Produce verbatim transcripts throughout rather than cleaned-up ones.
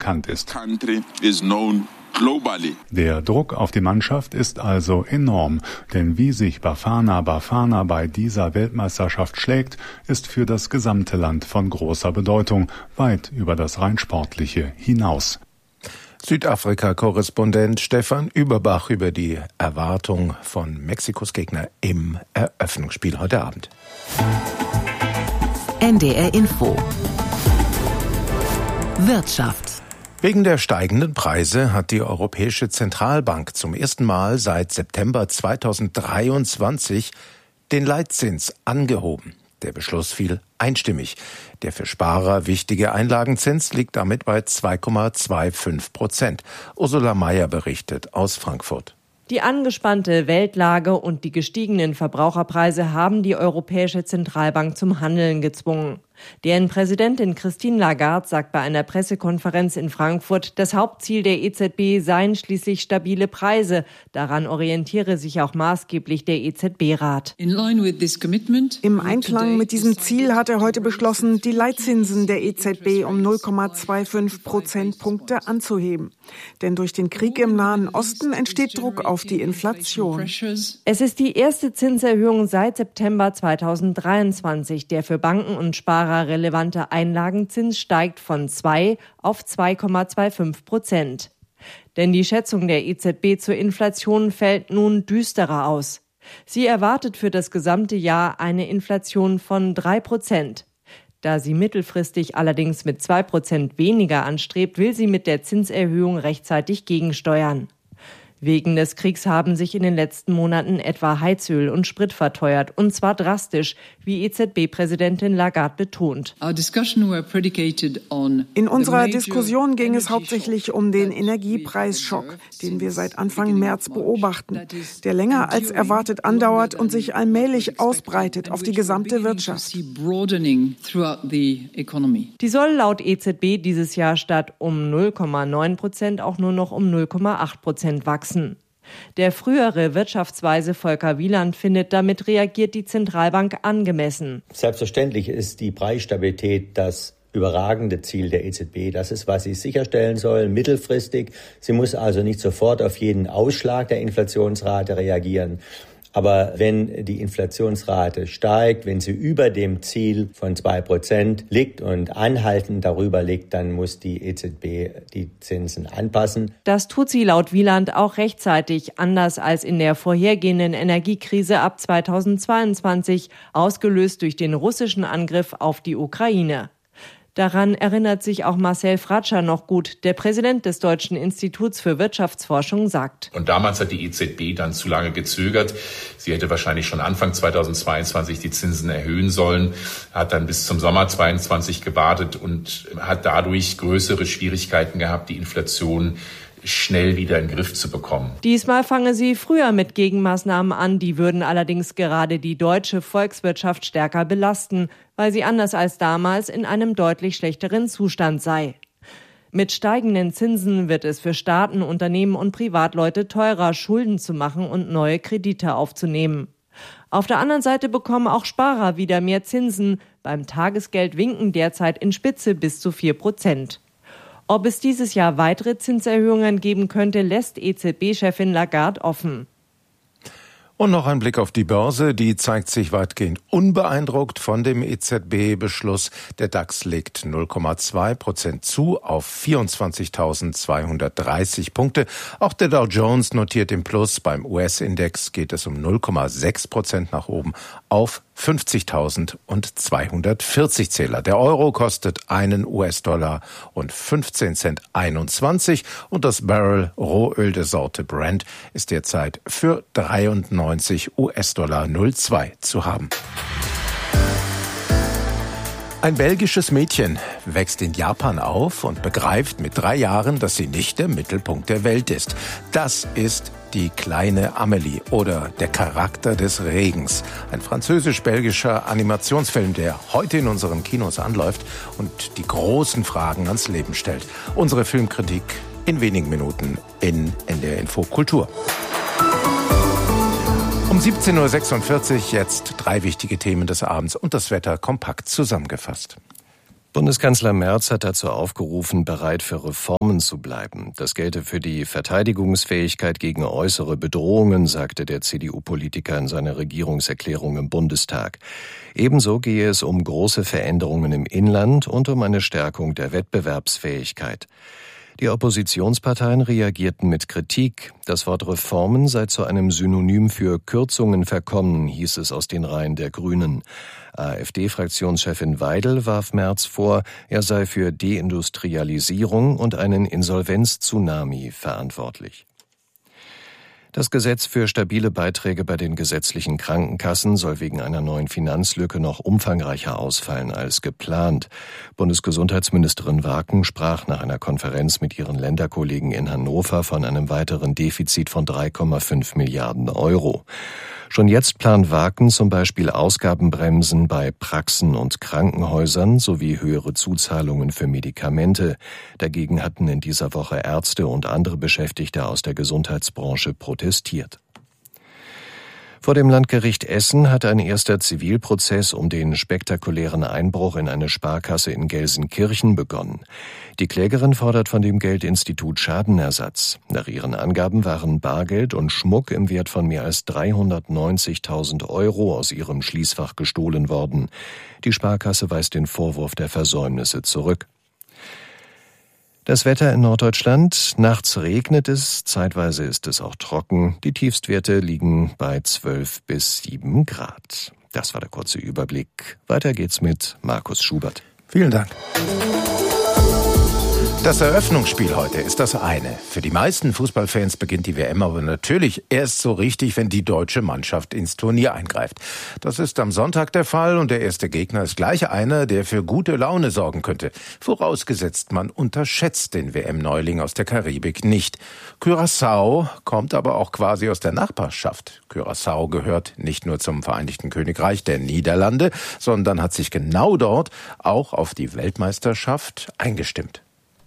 bekannt ist. Der Druck auf die Mannschaft ist also enorm, denn wie sich Bafana Bafana bei dieser Weltmeisterschaft schlägt, ist für das gesamte Land von großer Bedeutung, weit über das rein Sportliche hinaus. Südafrika-Korrespondent Stefan Überbach über die Erwartung von Mexikos Gegner im Eröffnungsspiel heute Abend. N D R Info Wirtschaft. Wegen der steigenden Preise hat die Europäische Zentralbank zum ersten Mal seit September zweitausenddreiundzwanzig den Leitzins angehoben. Der Beschluss fiel einstimmig. Der für Sparer wichtige Einlagenzins liegt damit bei zwei Komma fünfundzwanzig Prozent. Ursula Mayer berichtet aus Frankfurt. Die angespannte Weltlage und die gestiegenen Verbraucherpreise haben die Europäische Zentralbank zum Handeln gezwungen. Deren Präsidentin Christine Lagarde sagt bei einer Pressekonferenz in Frankfurt, das Hauptziel der E Z B seien schließlich stabile Preise. Daran orientiere sich auch maßgeblich der E Z B-Rat. Im Einklang mit diesem Ziel hat er heute beschlossen, die Leitzinsen der E Z B um null Komma fünfundzwanzig Prozentpunkte anzuheben. Denn durch den Krieg im Nahen Osten entsteht Druck auf die Inflation. Es ist die erste Zinserhöhung seit September zweitausenddreiundzwanzig, der für Banken und Sparer relevante Einlagenzins steigt von zwei auf zwei Komma fünfundzwanzig Prozent. Denn die Schätzung der E Z B zur Inflation fällt nun düsterer aus. Sie erwartet für das gesamte Jahr eine Inflation von drei Prozent. Da sie mittelfristig allerdings mit zwei Prozent weniger anstrebt, will sie mit der Zinserhöhung rechtzeitig gegensteuern. Wegen des Kriegs haben sich in den letzten Monaten etwa Heizöl und Sprit verteuert, und zwar drastisch, wie E Z B-Präsidentin Lagarde betont. In unserer Diskussion ging es hauptsächlich um den Energiepreisschock, den wir seit Anfang März beobachten, der länger als erwartet andauert und sich allmählich ausbreitet auf die gesamte Wirtschaft. Die soll laut E Z B dieses Jahr statt um null Komma neun Prozent auch nur noch um null Komma acht Prozent wachsen. Der frühere Wirtschaftsweise Volker Wieland findet, damit reagiert die Zentralbank angemessen. Selbstverständlich ist die Preisstabilität das überragende Ziel der E Z B. Das ist, was sie sicherstellen soll, mittelfristig. Sie muss also nicht sofort auf jeden Ausschlag der Inflationsrate reagieren. Aber wenn die Inflationsrate steigt, wenn sie über dem Ziel von zwei Prozent liegt und anhaltend darüber liegt, dann muss die E Z B die Zinsen anpassen. Das tut sie laut Wieland auch rechtzeitig, anders als in der vorhergehenden Energiekrise ab zweitausendzweiundzwanzig, ausgelöst durch den russischen Angriff auf die Ukraine. Daran erinnert sich auch Marcel Fratscher noch gut. Der Präsident des Deutschen Instituts für Wirtschaftsforschung sagt: Und damals hat die E Z B dann zu lange gezögert. Sie hätte wahrscheinlich schon Anfang zweitausendzweiundzwanzig die Zinsen erhöhen sollen, hat dann bis zum Sommer zweiundzwanzig gewartet und hat dadurch größere Schwierigkeiten gehabt, die Inflation schnell wieder in den Griff zu bekommen. Diesmal fange sie früher mit Gegenmaßnahmen an, die würden allerdings gerade die deutsche Volkswirtschaft stärker belasten, weil sie anders als damals in einem deutlich schlechteren Zustand sei. Mit steigenden Zinsen wird es für Staaten, Unternehmen und Privatleute teurer, Schulden zu machen und neue Kredite aufzunehmen. Auf der anderen Seite bekommen auch Sparer wieder mehr Zinsen. Beim Tagesgeld winken derzeit in Spitze bis zu vier Prozent. Ob es dieses Jahr weitere Zinserhöhungen geben könnte, lässt E Z B-Chefin Lagarde offen. Und noch ein Blick auf die Börse, die zeigt sich weitgehend unbeeindruckt von dem E Z B-Beschluss. Der DAX legt null Komma zwei Prozent zu auf vierundzwanzigtausendzweihundertdreißig Punkte. Auch der Dow Jones notiert im Plus. Beim U S-Index geht es um null Komma sechs Prozent nach oben auf fünfzigtausendzweihundertvierzig Zähler. Der Euro kostet einen U S-Dollar und fünfzehn Cent einundzwanzig und das Barrel Rohöl der Sorte Brent ist derzeit für dreiundneunzig U S-Dollar null Komma zwei zu haben. Ein belgisches Mädchen wächst in Japan auf und begreift mit drei Jahren, dass sie nicht der Mittelpunkt der Welt ist. Das ist die kleine Amelie oder der Charakter des Regens. Ein französisch-belgischer Animationsfilm, der heute in unseren Kinos anläuft und die großen Fragen ans Leben stellt. Unsere Filmkritik in wenigen Minuten in N D R Info Kultur. Um siebzehn Uhr sechsundvierzig jetzt drei wichtige Themen des Abends und das Wetter kompakt zusammengefasst. Bundeskanzler Merz hat dazu aufgerufen, bereit für Reformen zu bleiben. Das gelte für die Verteidigungsfähigkeit gegen äußere Bedrohungen, sagte der C D U-Politiker in seiner Regierungserklärung im Bundestag. Ebenso gehe es um große Veränderungen im Inland und um eine Stärkung der Wettbewerbsfähigkeit. Die Oppositionsparteien reagierten mit Kritik. Das Wort Reformen sei zu einem Synonym für Kürzungen verkommen, hieß es aus den Reihen der Grünen. AfD-Fraktionschefin Weidel warf Merz vor, er sei für Deindustrialisierung und einen Insolvenz-Tsunami verantwortlich. Das Gesetz für stabile Beiträge bei den gesetzlichen Krankenkassen soll wegen einer neuen Finanzlücke noch umfangreicher ausfallen als geplant. Bundesgesundheitsministerin Waken sprach nach einer Konferenz mit ihren Länderkollegen in Hannover von einem weiteren Defizit von drei Komma fünf Milliarden Euro. Schon jetzt plant Waken zum Beispiel Ausgabenbremsen bei Praxen und Krankenhäusern sowie höhere Zuzahlungen für Medikamente. Dagegen hatten in dieser Woche Ärzte und andere Beschäftigte aus der Gesundheitsbranche protestiert. Vor dem Landgericht Essen hat ein erster Zivilprozess um den spektakulären Einbruch in eine Sparkasse in Gelsenkirchen begonnen. Die Klägerin fordert von dem Geldinstitut Schadenersatz. Nach ihren Angaben waren Bargeld und Schmuck im Wert von mehr als dreihundertneunzigtausend Euro aus ihrem Schließfach gestohlen worden. Die Sparkasse weist den Vorwurf der Versäumnisse zurück. Das Wetter in Norddeutschland. Nachts regnet es, zeitweise ist es auch trocken. Die Tiefstwerte liegen bei zwölf bis sieben Grad. Das war der kurze Überblick. Weiter geht's mit Markus Schubert. Vielen Dank. Das Eröffnungsspiel heute ist das eine. Für die meisten Fußballfans beginnt die W M aber natürlich erst so richtig, wenn die deutsche Mannschaft ins Turnier eingreift. Das ist am Sonntag der Fall und der erste Gegner ist gleich einer, der für gute Laune sorgen könnte. Vorausgesetzt, man unterschätzt den W M-Neuling aus der Karibik nicht. Curaçao kommt aber auch quasi aus der Nachbarschaft. Curaçao gehört nicht nur zum Vereinigten Königreich der Niederlande, sondern hat sich genau dort auch auf die Weltmeisterschaft eingestimmt.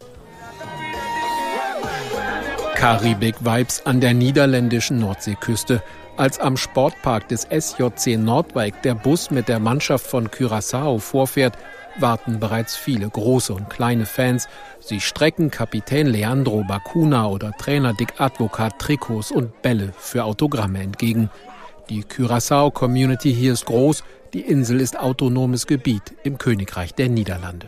Karibik-Vibes an der niederländischen Nordseeküste. Als am Sportpark des S J C Noordwijk der Bus mit der Mannschaft von Curaçao vorfährt, warten bereits viele große und kleine Fans. Sie strecken Kapitän Leandro Bacuna oder Trainer Dick Advocaat Trikots und Bälle für Autogramme entgegen. Die Curaçao-Community hier ist groß, die Insel ist autonomes Gebiet im Königreich der Niederlande.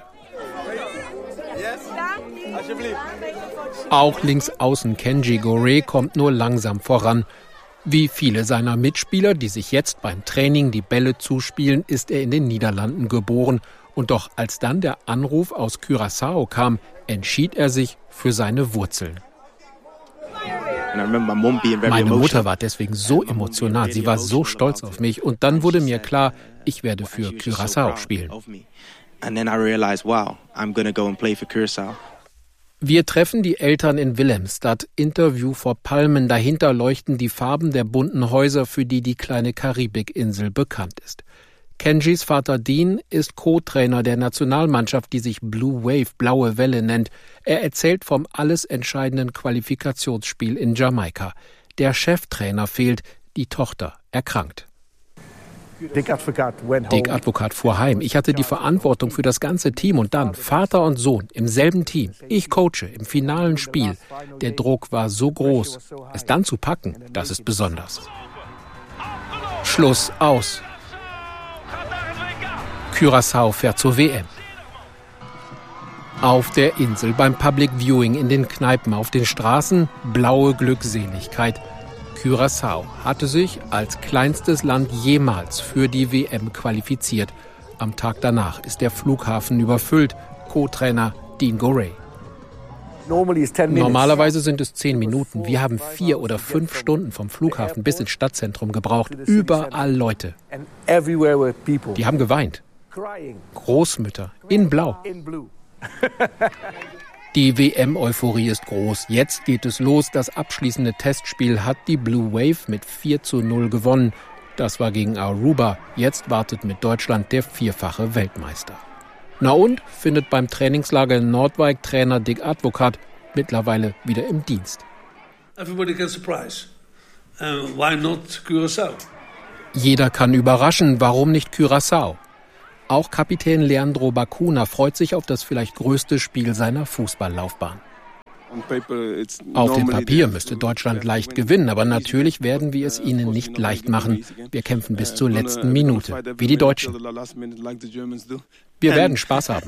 Auch Linksaußen Kenji Gore kommt nur langsam voran. Wie viele seiner Mitspieler, die sich jetzt beim Training die Bälle zuspielen, ist er in den Niederlanden geboren. Und doch als dann der Anruf aus Curaçao kam, entschied er sich für seine Wurzeln. Meine Mutter war deswegen so emotional, sie war so stolz auf mich. Und dann wurde mir klar, ich werde für Curaçao spielen. Wir treffen die Eltern in Willemstad, Interview vor Palmen, dahinter leuchten die Farben der bunten Häuser, für die die kleine Karibikinsel bekannt ist. Kenjis Vater Dean ist Co-Trainer der Nationalmannschaft, die sich Blue Wave, blaue Welle nennt. Er erzählt vom alles entscheidenden Qualifikationsspiel in Jamaika. Der Cheftrainer fehlt, die Tochter erkrankt. Dick Advocaat fuhr heim. Ich hatte die Verantwortung für das ganze Team und dann Vater und Sohn im selben Team. Ich coache im finalen Spiel. Der Druck war so groß. Es dann zu packen, das ist besonders. Schluss, aus. Curaçao fährt zur W M. Auf der Insel, beim Public Viewing, in den Kneipen, auf den Straßen, blaue Glückseligkeit. Curaçao hatte sich als kleinstes Land jemals für die W M qualifiziert. Am Tag danach ist der Flughafen überfüllt. Co-Trainer Dean Gore. Normalerweise sind es zehn Minuten. Wir haben vier oder fünf Stunden vom Flughafen bis ins Stadtzentrum gebraucht. Überall Leute. Die haben geweint. Großmütter in Blau. Die W M-Euphorie ist groß. Jetzt geht es los. Das abschließende Testspiel hat die Blue Wave mit vier zu null gewonnen. Das war gegen Aruba. Jetzt wartet mit Deutschland der vierfache Weltmeister. Na und, findet beim Trainingslager in Noordwijk Trainer Dick Advocaat mittlerweile wieder im Dienst. Everybody gets a prize. Uh, why not Curaçao? Jeder kann überraschen. Warum nicht Curaçao? Auch Kapitän Leandro Bacuna freut sich auf das vielleicht größte Spiel seiner Fußballlaufbahn. Auf dem Papier müsste Deutschland leicht gewinnen, aber natürlich werden wir es ihnen nicht leicht machen. Wir kämpfen bis zur letzten Minute, wie die Deutschen. Wir werden Spaß haben.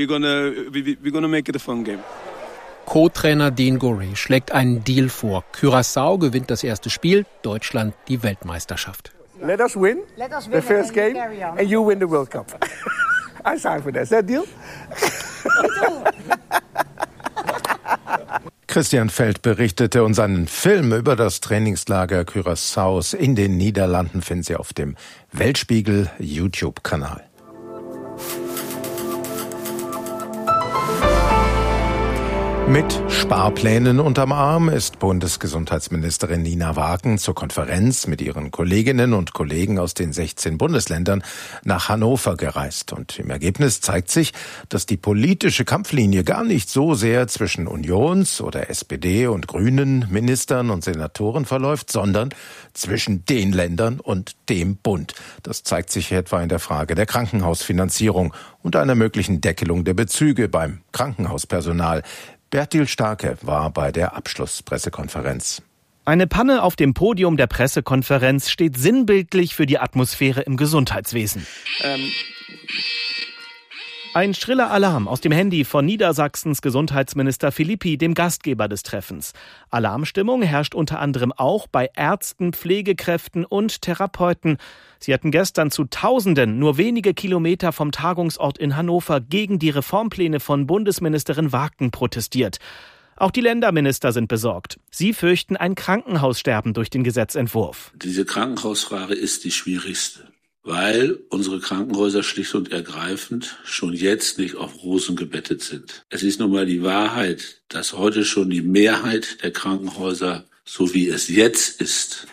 Co-Trainer Dean Gorey schlägt einen Deal vor. Curaçao gewinnt das erste Spiel, Deutschland die Weltmeisterschaft. Let us win, Let us win the first game and you win the World Cup. I sign for that. Is that deal? Christian Feld berichtete und seinen Film über das Trainingslager Curaçaos in den Niederlanden finden Sie auf dem Weltspiegel YouTube-Kanal. Mit Sparplänen unterm Arm ist Bundesgesundheitsministerin Nina Waaken zur Konferenz mit ihren Kolleginnen und Kollegen aus den sechzehn Bundesländern nach Hannover gereist. Und im Ergebnis zeigt sich, dass die politische Kampflinie gar nicht so sehr zwischen Unions- oder S P D- und Grünen Ministern und Senatoren verläuft, sondern zwischen den Ländern und dem Bund. Das zeigt sich etwa in der Frage der Krankenhausfinanzierung und einer möglichen Deckelung der Bezüge beim Krankenhauspersonal. Bertil Starke war bei der Abschlusspressekonferenz. Eine Panne auf dem Podium der Pressekonferenz steht sinnbildlich für die Atmosphäre im Gesundheitswesen. Ähm. Ein schriller Alarm aus dem Handy von Niedersachsens Gesundheitsminister Filippi, dem Gastgeber des Treffens. Alarmstimmung herrscht unter anderem auch bei Ärzten, Pflegekräften und Therapeuten. Sie hatten gestern zu Tausenden nur wenige Kilometer vom Tagungsort in Hannover gegen die Reformpläne von Bundesministerin Waaken protestiert. Auch die Länderminister sind besorgt. Sie fürchten ein Krankenhaussterben durch den Gesetzentwurf. Diese Krankenhausfrage ist die schwierigste, weil unsere Krankenhäuser schlicht und ergreifend schon jetzt nicht auf Rosen gebettet sind. Es ist nun mal die Wahrheit, dass heute schon die Mehrheit der Krankenhäuser, so wie es jetzt ist,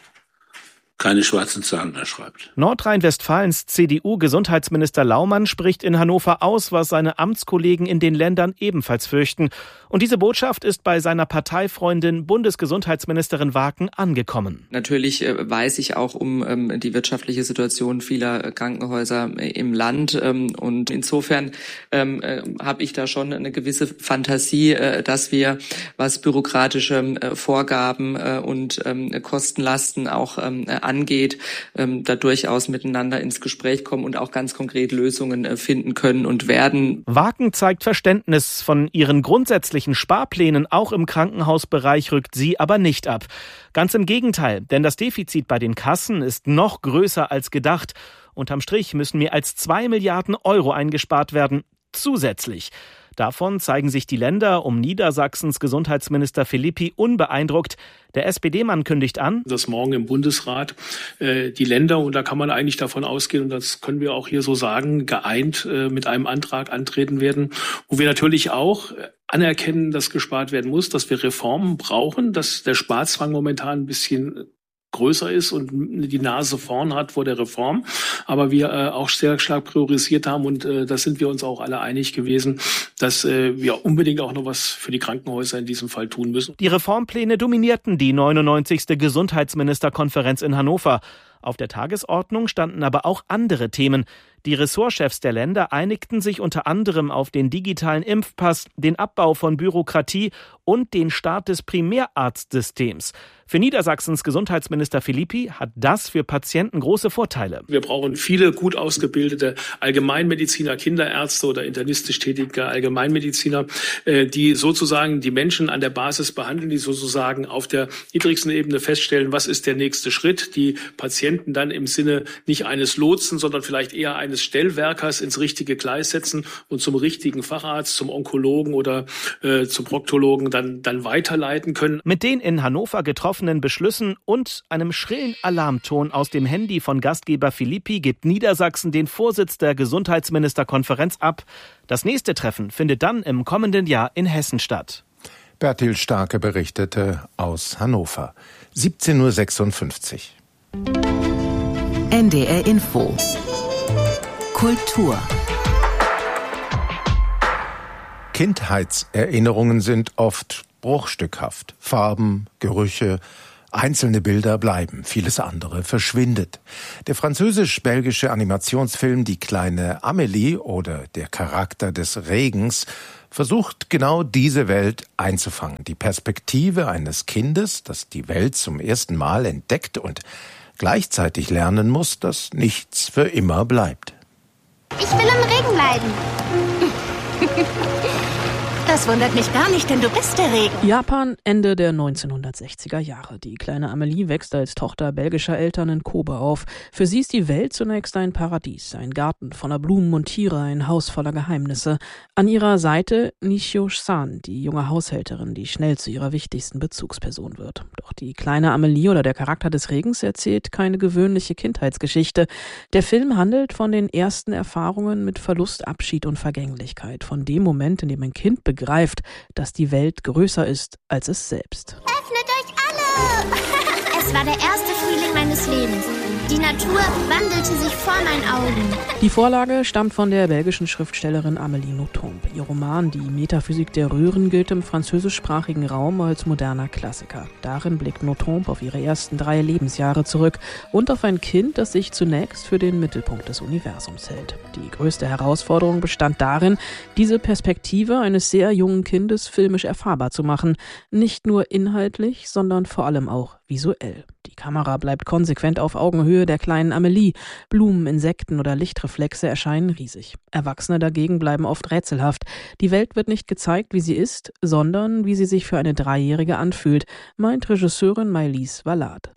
keine schwarzen Zahlen mehr schreibt. Nordrhein-Westfalens C D U-Gesundheitsminister Laumann spricht in Hannover aus, was seine Amtskollegen in den Ländern ebenfalls fürchten. Und diese Botschaft ist bei seiner Parteifreundin Bundesgesundheitsministerin Waaken angekommen. Natürlich äh, weiß ich auch um ähm, die wirtschaftliche Situation vieler äh, Krankenhäuser äh, im Land. Ähm, und insofern ähm, äh, habe ich da schon eine gewisse Fantasie, äh, dass wir, was bürokratische äh, Vorgaben äh, und ähm, Kostenlasten auch ähm, angeht, ähm, da durchaus miteinander ins Gespräch kommen und auch ganz konkret Lösungen äh, finden können und werden. Waaken zeigt Verständnis. Von ihren grundsätzlichen Sparplänen auch im Krankenhausbereich rückt sie aber nicht ab. Ganz im Gegenteil, denn das Defizit bei den Kassen ist noch größer als gedacht. Unterm Strich müssen mehr als zwei Milliarden Euro eingespart werden, zusätzlich. Davon zeigen sich die Länder um Niedersachsens Gesundheitsminister Filippi unbeeindruckt. Der S P D-Mann kündigt an, dass morgen im Bundesrat äh, die Länder, und da kann man eigentlich davon ausgehen, und das können wir auch hier so sagen, geeint äh, mit einem Antrag antreten werden, wo wir natürlich auch anerkennen, dass gespart werden muss, dass wir Reformen brauchen, dass der Sparzwang momentan ein bisschen größer ist und die Nase vorn hat vor der Reform, aber wir äh, auch sehr stark priorisiert haben und äh, da sind wir uns auch alle einig gewesen, dass äh, wir unbedingt auch noch was für die Krankenhäuser in diesem Fall tun müssen. Die Reformpläne dominierten die neunundneunzigste Gesundheitsministerkonferenz in Hannover. Auf der Tagesordnung standen aber auch andere Themen. Die Ressortchefs der Länder einigten sich unter anderem auf den digitalen Impfpass, den Abbau von Bürokratie und den Start des Primärarztsystems. Für Niedersachsens Gesundheitsminister Filippi hat das für Patienten große Vorteile. Wir brauchen viele gut ausgebildete Allgemeinmediziner, Kinderärzte oder internistisch tätige Allgemeinmediziner, die sozusagen die Menschen an der Basis behandeln, die sozusagen auf der niedrigsten Ebene feststellen, was ist der nächste Schritt, die Patienten dann im Sinne nicht eines Lotsen, sondern vielleicht eher eines Stellwerkers ins richtige Gleis setzen und zum richtigen Facharzt, zum Onkologen oder äh, zum Proktologen dann, dann weiterleiten können. Mit den in Hannover getroffenen Beschlüssen und einem schrillen Alarmton aus dem Handy von Gastgeber Filippi gibt Niedersachsen den Vorsitz der Gesundheitsministerkonferenz ab. Das nächste Treffen findet dann im kommenden Jahr in Hessen statt. Bertil Starke berichtete aus Hannover. siebzehn Uhr sechsundfünfzig. N D R Info. Kultur. Kindheitserinnerungen sind oft bruchstückhaft. Farben, Gerüche, Einzelne Bilder bleiben, vieles andere verschwindet. Der französisch-belgische Animationsfilm Die kleine Amelie oder Der Charakter des Regens versucht genau diese Welt einzufangen. Die Perspektive eines Kindes, das die Welt zum ersten Mal entdeckt und gleichzeitig lernen muss, dass nichts für immer bleibt. Ich will im Regen bleiben. Das wundert mich gar nicht, denn du bist der Regen. Japan, Ende der neunzehnhundertsechziger Jahre. Die kleine Amelie wächst als Tochter belgischer Eltern in Kobe auf. Für sie ist die Welt zunächst ein Paradies, ein Garten voller Blumen und Tiere, ein Haus voller Geheimnisse. An ihrer Seite Nishio-san, die junge Haushälterin, die schnell zu ihrer wichtigsten Bezugsperson wird. Doch die kleine Amelie oder der Charakter des Regens erzählt keine gewöhnliche Kindheitsgeschichte. Der Film handelt von den ersten Erfahrungen mit Verlust, Abschied und Vergänglichkeit, von dem Moment, in dem ein Kind begreift, begreift, dass die Welt größer ist als es selbst. Öffnet euch alle! Es war der erste Frühling meines Lebens. Die Natur wandelte sich vor meinen Augen. Die Vorlage stammt von der belgischen Schriftstellerin Amélie Nothomb. Ihr Roman Die Metaphysik der Röhren gilt im französischsprachigen Raum als moderner Klassiker. Darin blickt Nothomb auf ihre ersten drei Lebensjahre zurück und auf ein Kind, das sich zunächst für den Mittelpunkt des Universums hält. Die größte Herausforderung bestand darin, diese Perspektive eines sehr jungen Kindes filmisch erfahrbar zu machen. Nicht nur inhaltlich, sondern vor allem auch visuell. Die Kamera bleibt konsequent auf Augenhöhe der kleinen Amelie. Blumen, Insekten oder Lichtreflexe erscheinen riesig. Erwachsene dagegen bleiben oft rätselhaft. Die Welt wird nicht gezeigt, wie sie ist, sondern wie sie sich für eine Dreijährige anfühlt, meint Regisseurin Maëlys Valade.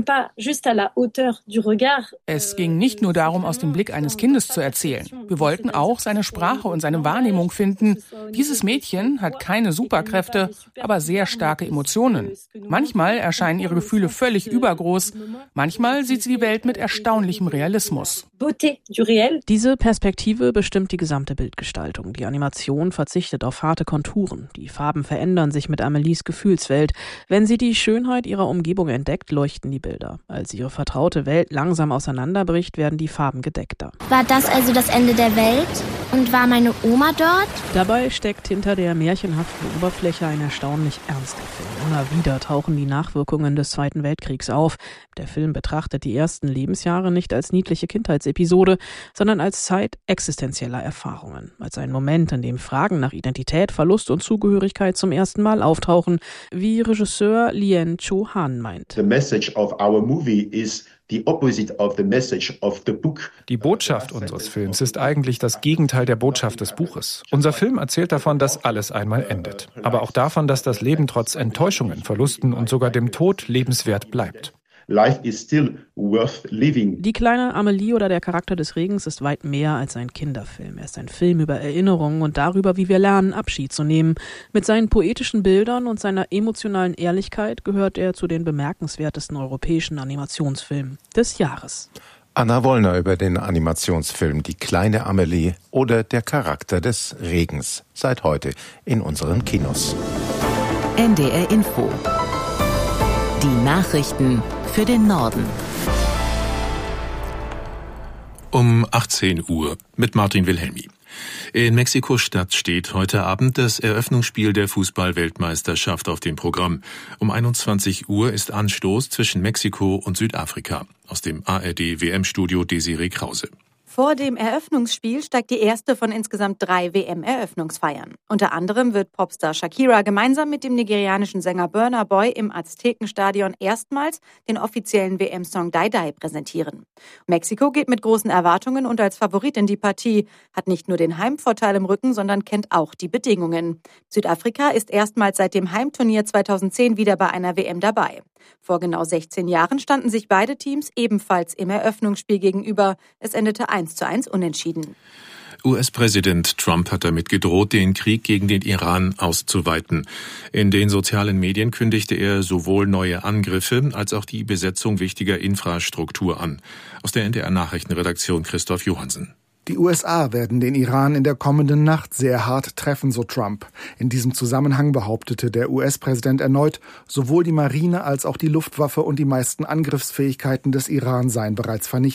Es ging nicht nur darum, aus dem Blick eines Kindes zu erzählen. Wir wollten auch seine Sprache und seine Wahrnehmung finden. Dieses Mädchen hat keine Superkräfte, aber sehr starke Emotionen. Manchmal erscheinen ihre Gefühle völlig übergroß. Manchmal sieht sie die Welt mit erstaunlichem Realismus. Diese Perspektive bestimmt die gesamte Bildgestaltung. Die Animation verzichtet auf harte Konturen. Die Farben verändern sich mit Amelies Gefühlswelt. Wenn sie die Schönheit ihrer Umgebung entdeckt, leuchten die Bilder. Als ihre vertraute Welt langsam auseinanderbricht, werden die Farben gedeckter. War das also das Ende der Welt? Und war meine Oma dort? Dabei steckt hinter der märchenhaften Oberfläche ein erstaunlich ernster Film. Immer wieder tauchen die Nachwirkungen des Zweiten Weltkriegs auf. Der Film betrachtet die ersten Lebensjahre nicht als niedliche Kindheitsepisode, sondern als Zeit existenzieller Erfahrungen. Als ein Moment, in dem Fragen nach Identität, Verlust und Zugehörigkeit zum ersten Mal auftauchen, wie Regisseur Lien Cho-han meint. The message of our movie is the opposite of the message of the book. Die Botschaft unseres Films ist eigentlich das Gegenteil der Botschaft des Buches. Unser Film erzählt davon, dass alles einmal endet. Aber auch davon, dass das Leben trotz Enttäuschungen, Verlusten und sogar dem Tod lebenswert bleibt. Life is still worth living. Die kleine Amelie oder der Charakter des Regens ist weit mehr als ein Kinderfilm. Er ist ein Film über Erinnerungen und darüber, wie wir lernen, Abschied zu nehmen. Mit seinen poetischen Bildern und seiner emotionalen Ehrlichkeit gehört er zu den bemerkenswertesten europäischen Animationsfilmen des Jahres. Anna Wollner über den Animationsfilm Die kleine Amelie oder der Charakter des Regens. Seit heute in unseren Kinos. N D R Info. Die Nachrichten für den Norden. Um achtzehn Uhr mit Martin Wilhelmi. In Mexiko-Stadt steht heute Abend das Eröffnungsspiel der Fußball-Weltmeisterschaft auf dem Programm. Um einundzwanzig Uhr ist Anstoß zwischen Mexiko und Südafrika. Aus dem A R D-W M-Studio Desiree Krause. Vor dem Eröffnungsspiel steigt die erste von insgesamt drei W M-Eröffnungsfeiern. Unter anderem wird Popstar Shakira gemeinsam mit dem nigerianischen Sänger Burna Boy im Aztekenstadion erstmals den offiziellen W M-Song Die Die präsentieren. Mexiko geht mit großen Erwartungen und als Favorit in die Partie, hat nicht nur den Heimvorteil im Rücken, sondern kennt auch die Bedingungen. Südafrika ist erstmals seit dem Heimturnier zweitausendzehn wieder bei einer W M dabei. Vor genau sechzehn Jahren standen sich beide Teams ebenfalls im Eröffnungsspiel gegenüber. Es endete eins zu eins unentschieden. U S-Präsident Trump hat damit gedroht, den Krieg gegen den Iran auszuweiten. In den sozialen Medien kündigte er sowohl neue Angriffe als auch die Besetzung wichtiger Infrastruktur an. Aus der N D R-Nachrichtenredaktion Christoph Johansen. Die U S A werden den Iran in der kommenden Nacht sehr hart treffen, so Trump. In diesem Zusammenhang behauptete der U S-Präsident erneut, sowohl die Marine als auch die Luftwaffe und die meisten Angriffsfähigkeiten des Iran seien bereits vernichtet.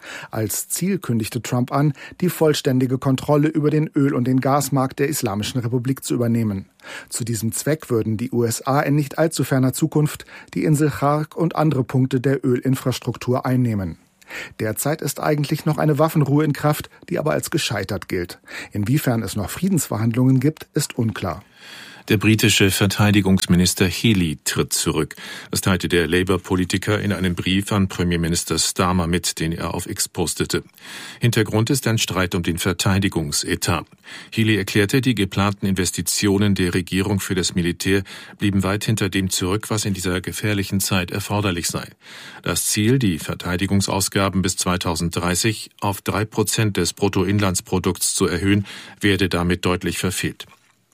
Als Ziel kündigte Trump an, die vollständige Kontrolle über den Öl- und den Gasmarkt der Islamischen Republik zu übernehmen. Zu diesem Zweck würden die U S A in nicht allzu ferner Zukunft die Insel Chark und andere Punkte der Ölinfrastruktur einnehmen. Derzeit ist eigentlich noch eine Waffenruhe in Kraft, die aber als gescheitert gilt. Inwiefern es noch Friedensverhandlungen gibt, ist unklar. Der britische Verteidigungsminister Healey tritt zurück. Das teilte der Labour-Politiker in einem Brief an Premierminister Starmer mit, den er auf X postete. Hintergrund ist ein Streit um den Verteidigungsetat. Healey erklärte, die geplanten Investitionen der Regierung für das Militär blieben weit hinter dem zurück, was in dieser gefährlichen Zeit erforderlich sei. Das Ziel, die Verteidigungsausgaben bis zweitausenddreißig auf drei Prozent des Bruttoinlandsprodukts zu erhöhen, werde damit deutlich verfehlt.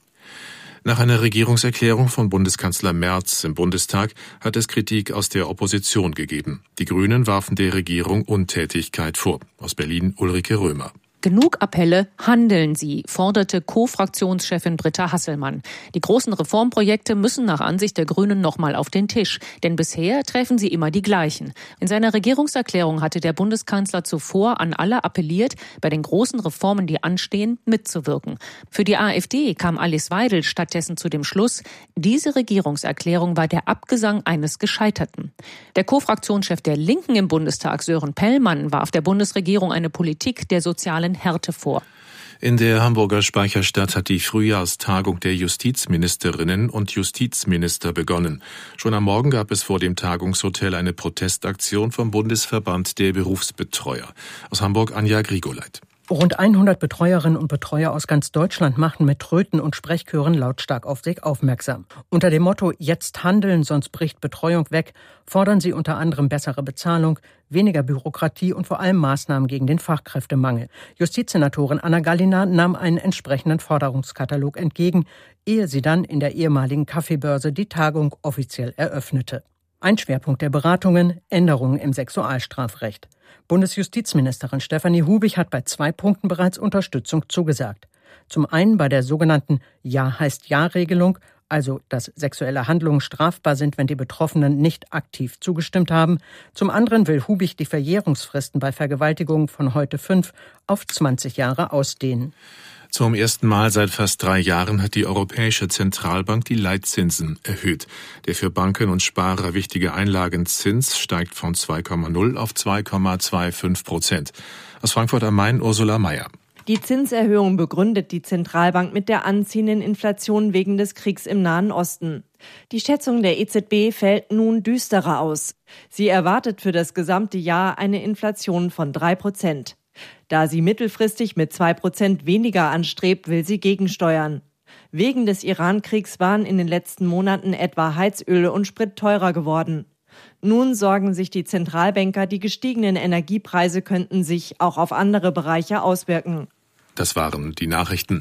Nach einer Regierungserklärung von Bundeskanzler Merz im Bundestag hat es Kritik aus der Opposition gegeben. Die Grünen warfen der Regierung Untätigkeit vor. Aus Berlin Ulrike Römer. Genug Appelle, handeln Sie, forderte Co-Fraktionschefin Britta Hasselmann. Die großen Reformprojekte müssen nach Ansicht der Grünen nochmal auf den Tisch, denn bisher treffen sie immer die gleichen. In seiner Regierungserklärung hatte der Bundeskanzler zuvor an alle appelliert, bei den großen Reformen, die anstehen, mitzuwirken. Für die AfD kam Alice Weidel stattdessen zu dem Schluss, diese Regierungserklärung war der Abgesang eines Gescheiterten. Der Co-Fraktionschef der Linken im Bundestag, Sören Pellmann, warf der Bundesregierung eine Politik der sozialen Härte vor. In der Hamburger Speicherstadt hat die Frühjahrstagung der Justizministerinnen und Justizminister begonnen. Schon am Morgen gab es vor dem Tagungshotel eine Protestaktion vom Bundesverband der Berufsbetreuer. Aus Hamburg Anja Grigoleit. Rund hundert Betreuerinnen und Betreuer aus ganz Deutschland machten mit Tröten und Sprechchören lautstark auf sich aufmerksam. Unter dem Motto »Jetzt handeln, sonst bricht Betreuung weg« fordern sie unter anderem bessere Bezahlung, weniger Bürokratie und vor allem Maßnahmen gegen den Fachkräftemangel. Justizsenatorin Anna Gallina nahm einen entsprechenden Forderungskatalog entgegen, ehe sie dann in der ehemaligen Kaffeebörse die Tagung offiziell eröffnete. Ein Schwerpunkt der Beratungen: Änderungen im Sexualstrafrecht. Bundesjustizministerin Stefanie Hubig hat bei zwei Punkten bereits Unterstützung zugesagt. Zum einen bei der sogenannten Ja-heißt-Ja-Regelung, also dass sexuelle Handlungen strafbar sind, wenn die Betroffenen nicht aktiv zugestimmt haben. Zum anderen will Hubig die Verjährungsfristen bei Vergewaltigungen von heute fünf auf zwanzig Jahre ausdehnen. Zum ersten Mal seit fast drei Jahren hat die Europäische Zentralbank die Leitzinsen erhöht. Der für Banken und Sparer wichtige Einlagenzins steigt von zwei Komma null auf zwei Komma fünfundzwanzig Prozent. Aus Frankfurt am Main Ursula Mayer. Die Zinserhöhung begründet die Zentralbank mit der anziehenden Inflation wegen des Kriegs im Nahen Osten. Die Schätzung der E Z B fällt nun düsterer aus. Sie erwartet für das gesamte Jahr eine Inflation von drei Prozent. Da sie mittelfristig mit zwei Prozent weniger anstrebt, will sie gegensteuern. Wegen des Iran-Kriegs waren in den letzten Monaten etwa Heizöl und Sprit teurer geworden. Nun sorgen sich die Zentralbanker, die gestiegenen Energiepreise könnten sich auch auf andere Bereiche auswirken. Das waren die Nachrichten.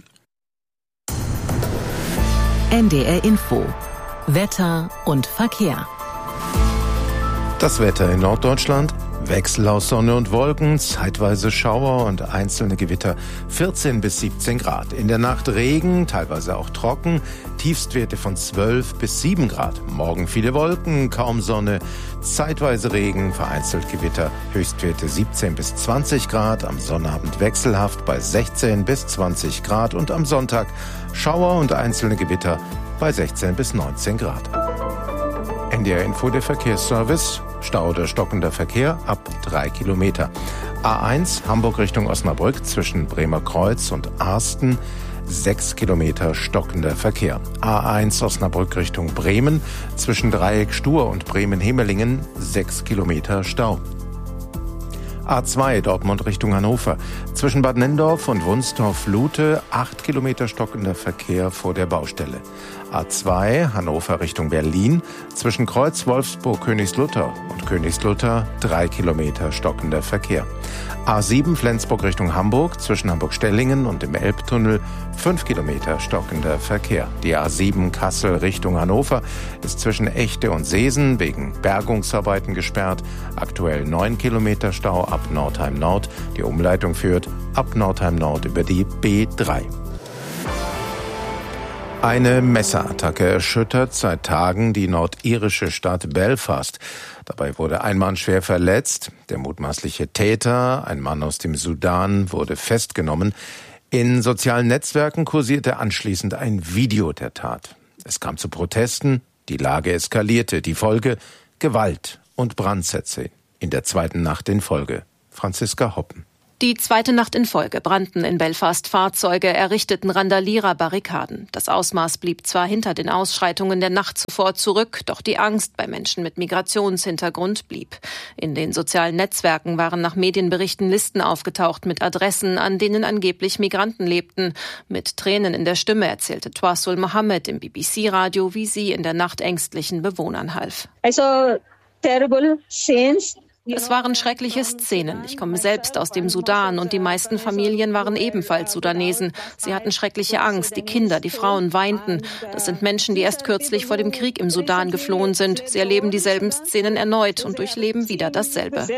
N D R Info. Wetter und Verkehr. Das Wetter in Norddeutschland: Wechsel aus Sonne und Wolken, zeitweise Schauer und einzelne Gewitter, vierzehn bis siebzehn Grad. In der Nacht Regen, teilweise auch trocken, Tiefstwerte von zwölf bis sieben Grad. Morgen viele Wolken, kaum Sonne, zeitweise Regen, vereinzelt Gewitter, Höchstwerte siebzehn bis zwanzig Grad. Am Sonnabend wechselhaft bei sechzehn bis zwanzig Grad und am Sonntag Schauer und einzelne Gewitter bei sechzehn bis neunzehn Grad. N D R Info, der Verkehrsservice. Stau oder stockender Verkehr ab drei Kilometer. A eins Hamburg Richtung Osnabrück zwischen Bremer Kreuz und Arsten, sechs Kilometer stockender Verkehr. A eins Osnabrück Richtung Bremen zwischen Dreieck Stur und Bremen-Hemelingen, sechs Kilometer Stau. A zwei Dortmund Richtung Hannover zwischen Bad Nenndorf und Wunstorf-Lute, acht Kilometer stockender Verkehr vor der Baustelle. A zwei Hannover Richtung Berlin zwischen Kreuz Wolfsburg-Königslutter und Königslutter, drei Kilometer stockender Verkehr. A sieben Flensburg Richtung Hamburg zwischen Hamburg-Stellingen und dem Elbtunnel, fünf Kilometer stockender Verkehr. Die A sieben Kassel Richtung Hannover ist zwischen Echte und Seesen wegen Bergungsarbeiten gesperrt. Aktuell neun Kilometer Stau ab Nordheim Nord. Die Umleitung führt ab Nordheim Nord über die B drei. Eine Messerattacke erschüttert seit Tagen die nordirische Stadt Belfast. Dabei wurde ein Mann schwer verletzt. Der mutmaßliche Täter, ein Mann aus dem Sudan, wurde festgenommen. In sozialen Netzwerken kursierte anschließend ein Video der Tat. Es kam zu Protesten, die Lage eskalierte. Die Folge: Gewalt und Brandsätze in der zweiten Nacht in Folge. Franziska Hoppen. Die zweite Nacht in Folge brannten in Belfast Fahrzeuge, errichteten Randalierer Barrikaden. Das Ausmaß blieb zwar hinter den Ausschreitungen der Nacht zuvor zurück, doch die Angst bei Menschen mit Migrationshintergrund blieb. In den sozialen Netzwerken waren nach Medienberichten Listen aufgetaucht mit Adressen, an denen angeblich Migranten lebten. Mit Tränen in der Stimme erzählte Twasul Mohammed im B B C-Radio, wie sie in der Nacht ängstlichen Bewohnern half. I saw terrible scenes. Es waren schreckliche Szenen. Ich komme selbst aus dem Sudan und die meisten Familien waren ebenfalls Sudanesen. Sie hatten schreckliche Angst. Die Kinder, die Frauen weinten. Das sind Menschen, die erst kürzlich vor dem Krieg im Sudan geflohen sind. Sie erleben dieselben Szenen erneut und durchleben wieder dasselbe.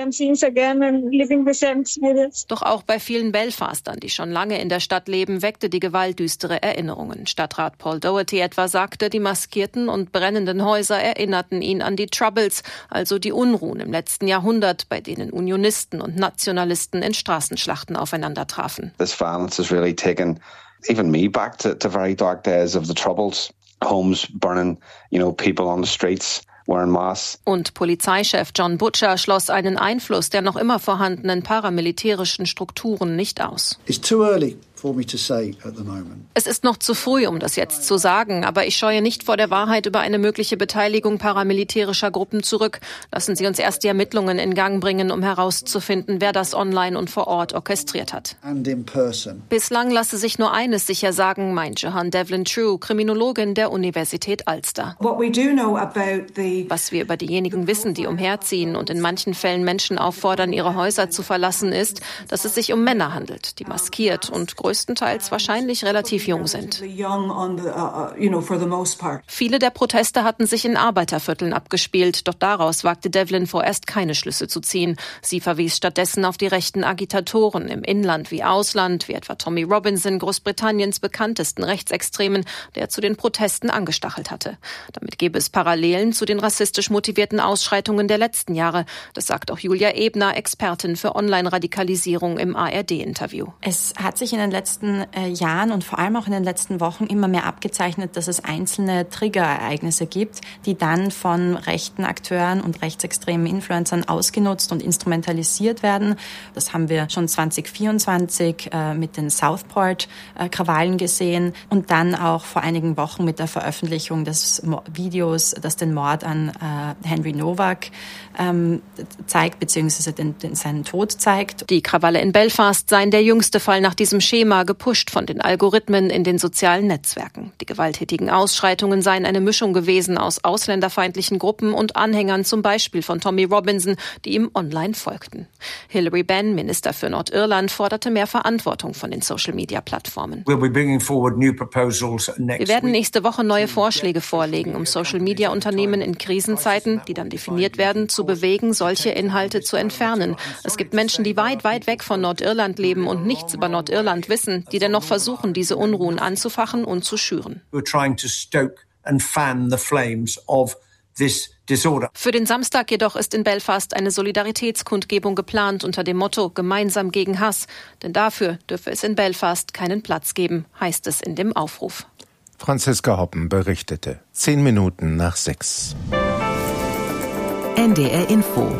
Doch auch bei vielen Belfastern, die schon lange in der Stadt leben, weckte die Gewalt düstere Erinnerungen. Stadtrat Paul Doherty etwa sagte, die maskierten und brennenden Häuser erinnerten ihn an die Troubles, also die Unruhen im letzten Jahrhundert, bei denen Unionisten und Nationalisten in Straßenschlachten aufeinander trafen. This violence has really taken even me back to, to very dark days of the Troubles, homes burning, you know, people on the streets. Und Polizeichef John Butcher schloss einen Einfluss der noch immer vorhandenen paramilitärischen Strukturen nicht aus. It's too early for me to say at the moment. Es ist noch zu früh, um das jetzt zu sagen, aber ich scheue nicht vor der Wahrheit über eine mögliche Beteiligung paramilitärischer Gruppen zurück. Lassen Sie uns erst die Ermittlungen in Gang bringen, um herauszufinden, wer das online und vor Ort orchestriert hat. And in person. Bislang lasse sich nur eines sicher sagen, meint Jehan Devlin True, Kriminologin der Universität Ulster. What we do know about the Was wir über diejenigen wissen, die umherziehen und in manchen Fällen Menschen auffordern, ihre Häuser zu verlassen, ist, dass es sich um Männer handelt, die maskiert und größtenteils wahrscheinlich relativ jung sind. Viele der Proteste hatten sich in Arbeitervierteln abgespielt, doch daraus wagte Devlin vorerst keine Schlüsse zu ziehen. Sie verwies stattdessen auf die rechten Agitatoren im Inland wie Ausland, wie etwa Tommy Robinson, Großbritanniens bekanntesten Rechtsextremen, der zu den Protesten angestachelt hatte. Damit gäbe es Parallelen zu den rassistisch motivierten Ausschreitungen der letzten Jahre. Das sagt auch Julia Ebner, Expertin für Online-Radikalisierung im A R D-Interview. Es hat sich in den letzten äh, Jahren und vor allem auch in den letzten Wochen immer mehr abgezeichnet, dass es einzelne Triggerereignisse gibt, die dann von rechten Akteuren und rechtsextremen Influencern ausgenutzt und instrumentalisiert werden. Das haben wir schon zwanzig vierundzwanzig äh, mit den Southport-Krawallen äh, gesehen und dann auch vor einigen Wochen mit der Veröffentlichung des Mo- Videos, das den Mord an äh, Henry Nowak ähm, zeigt, beziehungsweise den, den, seinen Tod zeigt. Die Krawalle in Belfast seien der jüngste Fall nach diesem Schema, gepusht von den Algorithmen in den sozialen Netzwerken. Die gewalttätigen Ausschreitungen seien eine Mischung gewesen aus ausländerfeindlichen Gruppen und Anhängern, zum Beispiel von Tommy Robinson, die ihm online folgten. Hilary Benn, Minister für Nordirland, forderte mehr Verantwortung von den Social-Media-Plattformen. We'll be bringing forward new proposals next Wir werden nächste Woche neue Vorschläge vorlegen, um Social-Media-Unternehmen in Krisenzeiten, die dann definiert werden, zu bewegen, solche Inhalte zu entfernen. Es gibt Menschen, die weit, weit weg von Nordirland leben und nichts über Nordirland wissen, die dennoch versuchen, diese Unruhen anzufachen und zu schüren. We're trying to stoke and fan the flames of this disorder. Für den Samstag jedoch ist in Belfast eine Solidaritätskundgebung geplant unter dem Motto Gemeinsam gegen Hass. Denn dafür dürfe es in Belfast keinen Platz geben, heißt es in dem Aufruf. Franziska Hoppen berichtete. Zehn Minuten nach sechs. N D R Info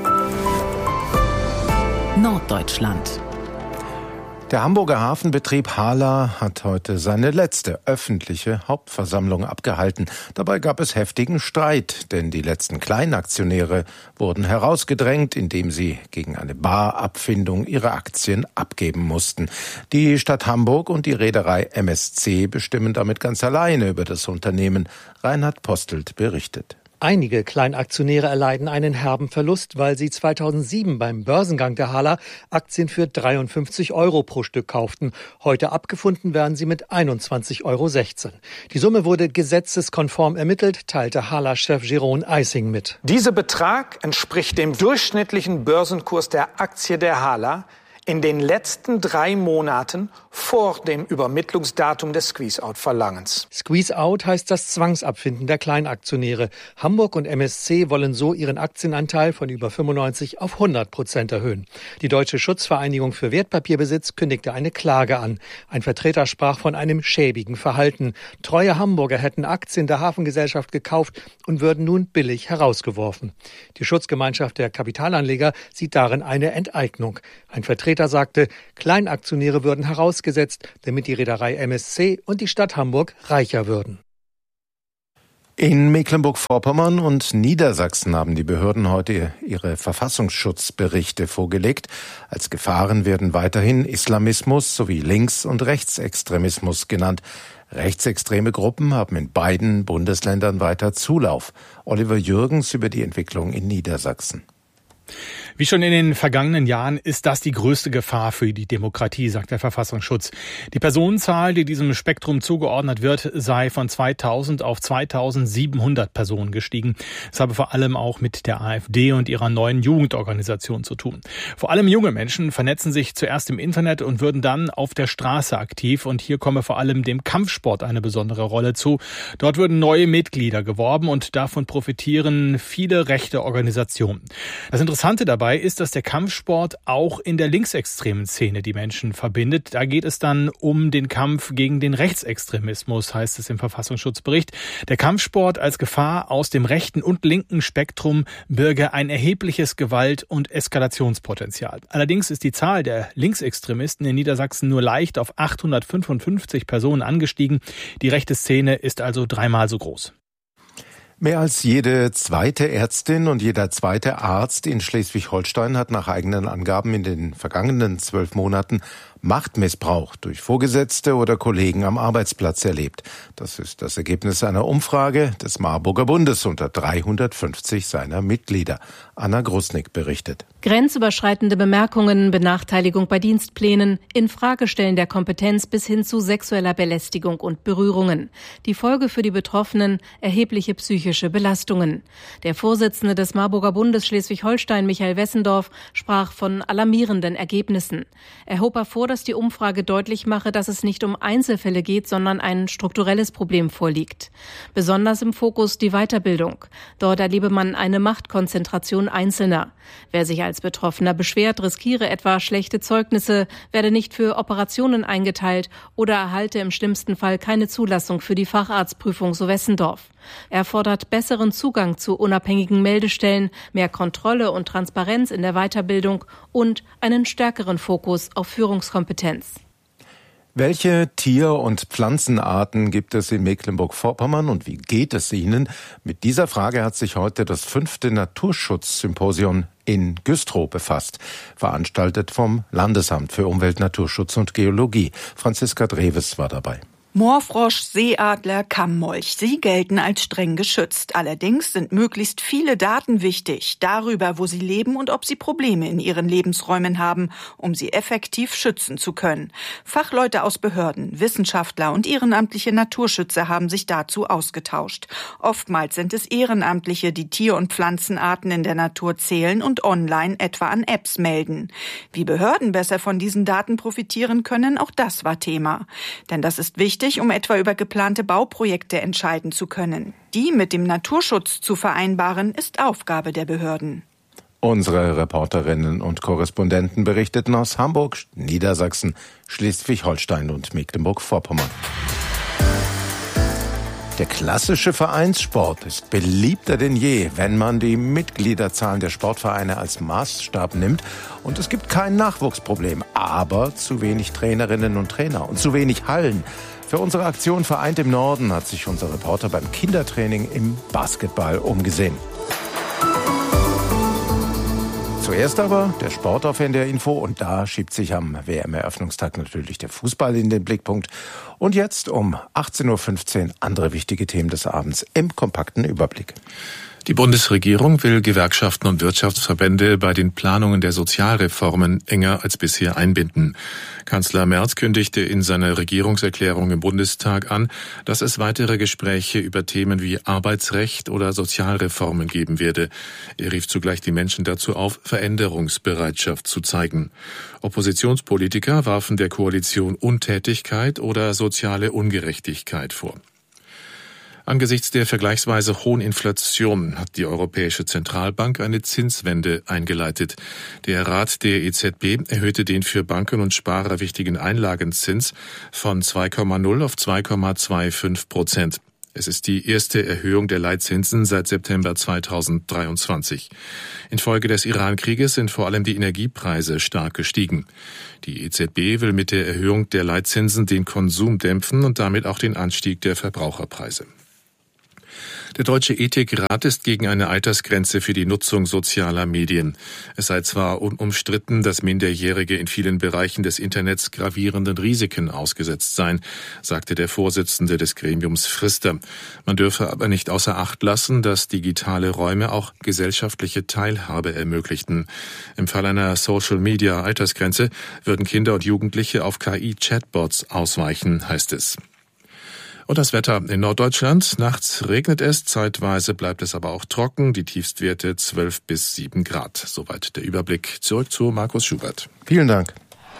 Norddeutschland. Der Hamburger Hafenbetrieb Hala hat heute seine letzte öffentliche Hauptversammlung abgehalten. Dabei gab es heftigen Streit, denn die letzten Kleinaktionäre wurden herausgedrängt, indem sie gegen eine Barabfindung ihre Aktien abgeben mussten. Die Stadt Hamburg und die Reederei M S C bestimmen damit ganz alleine über das Unternehmen. Reinhard Postelt berichtet. Einige Kleinaktionäre erleiden einen herben Verlust, weil sie zweitausendsieben beim Börsengang der Hala Aktien für dreiundfünfzig Euro pro Stück kauften. Heute abgefunden werden sie mit einundzwanzig Euro sechzehn. Die Summe wurde gesetzeskonform ermittelt, teilte Hala-Chef Jeroen Eising mit. Dieser Betrag entspricht dem durchschnittlichen Börsenkurs der Aktie der Hala in den letzten drei Monaten vor dem Übermittlungsdatum des Squeeze-Out-Verlangens. Squeeze-Out heißt das Zwangsabfinden der Kleinaktionäre. Hamburg und M S C wollen so ihren Aktienanteil von über fünfundneunzig auf hundert Prozent erhöhen. Die Deutsche Schutzvereinigung für Wertpapierbesitz kündigte eine Klage an. Ein Vertreter sprach von einem schäbigen Verhalten. Treue Hamburger hätten Aktien der Hafengesellschaft gekauft und würden nun billig herausgeworfen. Die Schutzgemeinschaft der Kapitalanleger sieht darin eine Enteignung. Ein Vertreter sagte, Kleinaktionäre würden herausgesetzt, damit die Reederei M S C und die Stadt Hamburg reicher würden. In Mecklenburg-Vorpommern und Niedersachsen haben die Behörden heute ihre Verfassungsschutzberichte vorgelegt. Als Gefahren werden weiterhin Islamismus sowie Links- und Rechtsextremismus genannt. Rechtsextreme Gruppen haben in beiden Bundesländern weiter Zulauf. Oliver Jürgens über die Entwicklung in Niedersachsen. Wie schon in den vergangenen Jahren ist das die größte Gefahr für die Demokratie, sagt der Verfassungsschutz. Die Personenzahl, die diesem Spektrum zugeordnet wird, sei von zweitausend auf zweitausendsiebenhundert Personen gestiegen. Das habe vor allem auch mit der AfD und ihrer neuen Jugendorganisation zu tun. Vor allem junge Menschen vernetzen sich zuerst im Internet und würden dann auf der Straße aktiv. Und hier komme vor allem dem Kampfsport eine besondere Rolle zu. Dort würden neue Mitglieder geworben und davon profitieren viele rechte Organisationen. Das Interessante dabei ist, dass der Kampfsport auch in der linksextremen Szene die Menschen verbindet. Da geht es dann um den Kampf gegen den Rechtsextremismus, heißt es im Verfassungsschutzbericht. Der Kampfsport als Gefahr aus dem rechten und linken Spektrum birge ein erhebliches Gewalt- und Eskalationspotenzial. Allerdings ist die Zahl der Linksextremisten in Niedersachsen nur leicht auf achthundertfünfundfünfzig Personen angestiegen. Die rechte Szene ist also dreimal so groß. Mehr als jede zweite Ärztin und jeder zweite Arzt in Schleswig-Holstein hat nach eigenen Angaben in den vergangenen zwölf Monaten Machtmissbrauch durch Vorgesetzte oder Kollegen am Arbeitsplatz erlebt. Das ist das Ergebnis einer Umfrage des Marburger Bundes unter dreihundertfünfzig seiner Mitglieder. Anna Grusnick berichtet. Grenzüberschreitende Bemerkungen, Benachteiligung bei Dienstplänen, Infragestellen der Kompetenz bis hin zu sexueller Belästigung und Berührungen. Die Folge für die Betroffenen: erhebliche psychische Belastungen. Der Vorsitzende des Marburger Bundes Schleswig-Holstein, Michael Wessendorf, sprach von alarmierenden Ergebnissen. Er hob hervor, dass die Umfrage deutlich mache, dass es nicht um Einzelfälle geht, sondern ein strukturelles Problem vorliegt. Besonders im Fokus die Weiterbildung. Dort erlebe man eine Machtkonzentration Einzelner. Wer sich als Betroffener beschwert, riskiere etwa schlechte Zeugnisse, werde nicht für Operationen eingeteilt oder erhalte im schlimmsten Fall keine Zulassung für die Facharztprüfung, so Wessendorf. Er fordert besseren Zugang zu unabhängigen Meldestellen, mehr Kontrolle und Transparenz in der Weiterbildung und einen stärkeren Fokus auf Führungskompetenz. Welche Tier- und Pflanzenarten gibt es in Mecklenburg-Vorpommern und wie geht es ihnen? Mit dieser Frage hat sich heute das fünfte Naturschutzsymposion in Güstrow befasst, veranstaltet vom Landesamt für Umwelt, Naturschutz und Geologie. Franziska Dreves war dabei. Moorfrosch, Seeadler, Kammmolch, sie gelten als streng geschützt. Allerdings sind möglichst viele Daten wichtig, darüber, wo sie leben und ob sie Probleme in ihren Lebensräumen haben, um sie effektiv schützen zu können. Fachleute aus Behörden, Wissenschaftler und ehrenamtliche Naturschützer haben sich dazu ausgetauscht. Oftmals sind es Ehrenamtliche, die Tier- und Pflanzenarten in der Natur zählen und online etwa an Apps melden. Wie Behörden besser von diesen Daten profitieren können, auch das war Thema. Denn das ist wichtig, um etwa über geplante Bauprojekte entscheiden zu können. Die mit dem Naturschutz zu vereinbaren, ist Aufgabe der Behörden. Unsere Reporterinnen und Korrespondenten berichteten aus Hamburg, Niedersachsen, Schleswig-Holstein und Mecklenburg-Vorpommern. Der klassische Vereinssport ist beliebter denn je, wenn man die Mitgliederzahlen der Sportvereine als Maßstab nimmt. Und es gibt kein Nachwuchsproblem, aber zu wenig Trainerinnen und Trainer und zu wenig Hallen. Für unsere Aktion Vereint im Norden hat sich unser Reporter beim Kindertraining im Basketball umgesehen. Zuerst aber der Sport auf N D R Info und da schiebt sich am W M-Eröffnungstag natürlich der Fußball in den Blickpunkt. Und jetzt um achtzehn Uhr fünfzehn andere wichtige Themen des Abends im kompakten Überblick. Die Bundesregierung will Gewerkschaften und Wirtschaftsverbände bei den Planungen der Sozialreformen enger als bisher einbinden. Kanzler Merz kündigte in seiner Regierungserklärung im Bundestag an, dass es weitere Gespräche über Themen wie Arbeitsrecht oder Sozialreformen geben werde. Er rief zugleich die Menschen dazu auf, Veränderungsbereitschaft zu zeigen. Oppositionspolitiker warfen der Koalition Untätigkeit oder soziale Ungerechtigkeit vor. Angesichts der vergleichsweise hohen Inflation hat die Europäische Zentralbank eine Zinswende eingeleitet. Der Rat der E Z B erhöhte den für Banken und Sparer wichtigen Einlagenzins von zwei Komma null auf zwei Komma fünfundzwanzig Prozent. Es ist die erste Erhöhung der Leitzinsen seit September zweitausenddreiundzwanzig. Infolge des Iran-Krieges sind vor allem die Energiepreise stark gestiegen. Die E Z B will mit der Erhöhung der Leitzinsen den Konsum dämpfen und damit auch den Anstieg der Verbraucherpreise. Der Deutsche Ethikrat ist gegen eine Altersgrenze für die Nutzung sozialer Medien. Es sei zwar unumstritten, dass Minderjährige in vielen Bereichen des Internets gravierenden Risiken ausgesetzt seien, sagte der Vorsitzende des Gremiums Frister. Man dürfe aber nicht außer Acht lassen, dass digitale Räume auch gesellschaftliche Teilhabe ermöglichten. Im Fall einer Social-Media-Altersgrenze würden Kinder und Jugendliche auf K I-Chatbots ausweichen, heißt es. Und das Wetter in Norddeutschland. Nachts regnet es, zeitweise bleibt es aber auch trocken. Die Tiefstwerte zwölf bis sieben Grad. Soweit der Überblick. Zurück zu Markus Schubert. Vielen Dank.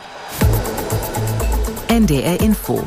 N D R Info.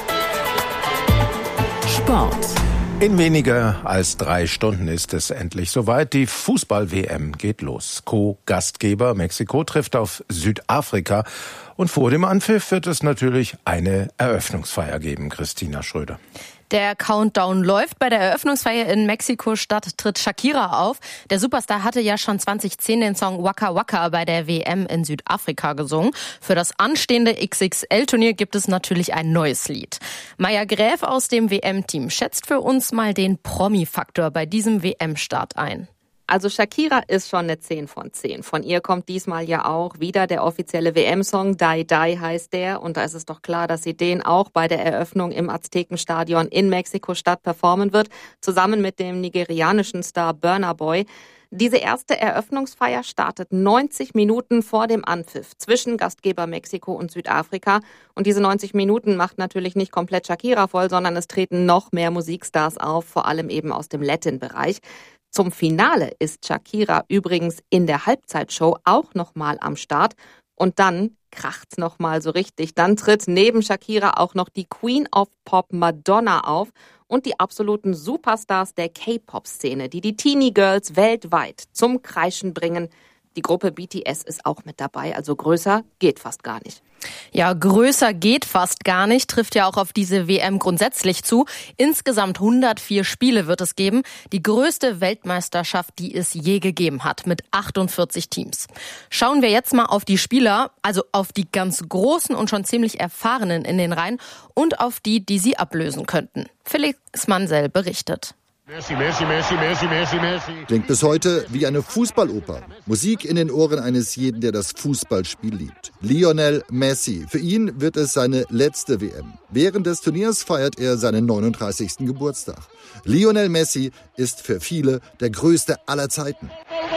Sport. In weniger als drei Stunden ist es endlich soweit. Die Fußball-W M geht los. Co-Gastgeber Mexiko trifft auf Südafrika. Und vor dem Anpfiff wird es natürlich eine Eröffnungsfeier geben. Christina Schröder. Der Countdown läuft. Bei der Eröffnungsfeier in Mexiko-Stadt tritt Shakira auf. Der Superstar hatte ja schon zweitausendzehn den Song Waka Waka bei der W M in Südafrika gesungen. Für das anstehende X X L-Turnier gibt es natürlich ein neues Lied. Maya Gräf aus dem W M-Team schätzt für uns mal den Promi-Faktor bei diesem W M-Start ein. Also Shakira ist schon eine zehn von zehn. Von ihr kommt diesmal ja auch wieder der offizielle W M-Song, Die Die heißt der. Und da ist es doch klar, dass sie den auch bei der Eröffnung im Aztekenstadion in Mexiko-Stadt performen wird, zusammen mit dem nigerianischen Star Burna Boy. Diese erste Eröffnungsfeier startet neunzig Minuten vor dem Anpfiff zwischen Gastgeber Mexiko und Südafrika. Und diese neunzig Minuten macht natürlich nicht komplett Shakira voll, sondern es treten noch mehr Musikstars auf, vor allem eben aus dem Latin-Bereich. Zum Finale ist Shakira übrigens in der Halbzeitshow auch nochmal am Start. Und dann kracht's nochmal so richtig. Dann tritt neben Shakira auch noch die Queen of Pop Madonna auf und die absoluten Superstars der K-Pop-Szene, die die Teenie Girls weltweit zum Kreischen bringen. Die Gruppe B T S ist auch mit dabei, also größer geht fast gar nicht. Ja, größer geht fast gar nicht, trifft ja auch auf diese W M grundsätzlich zu. Insgesamt hundertvier Spiele wird es geben. Die größte Weltmeisterschaft, die es je gegeben hat, mit achtundvierzig Teams. Schauen wir jetzt mal auf die Spieler, also auf die ganz Großen und schon ziemlich Erfahrenen in den Reihen und auf die, die sie ablösen könnten. Felix Mansell berichtet. Messi, Messi, Messi, Messi, Messi, Messi. Klingt bis heute wie eine Fußballoper. Musik in den Ohren eines jeden, der das Fußballspiel liebt. Lionel Messi. Für ihn wird es seine letzte W M. Während des Turniers feiert er seinen neununddreißigsten Geburtstag. Lionel Messi ist für viele der größte aller Zeiten.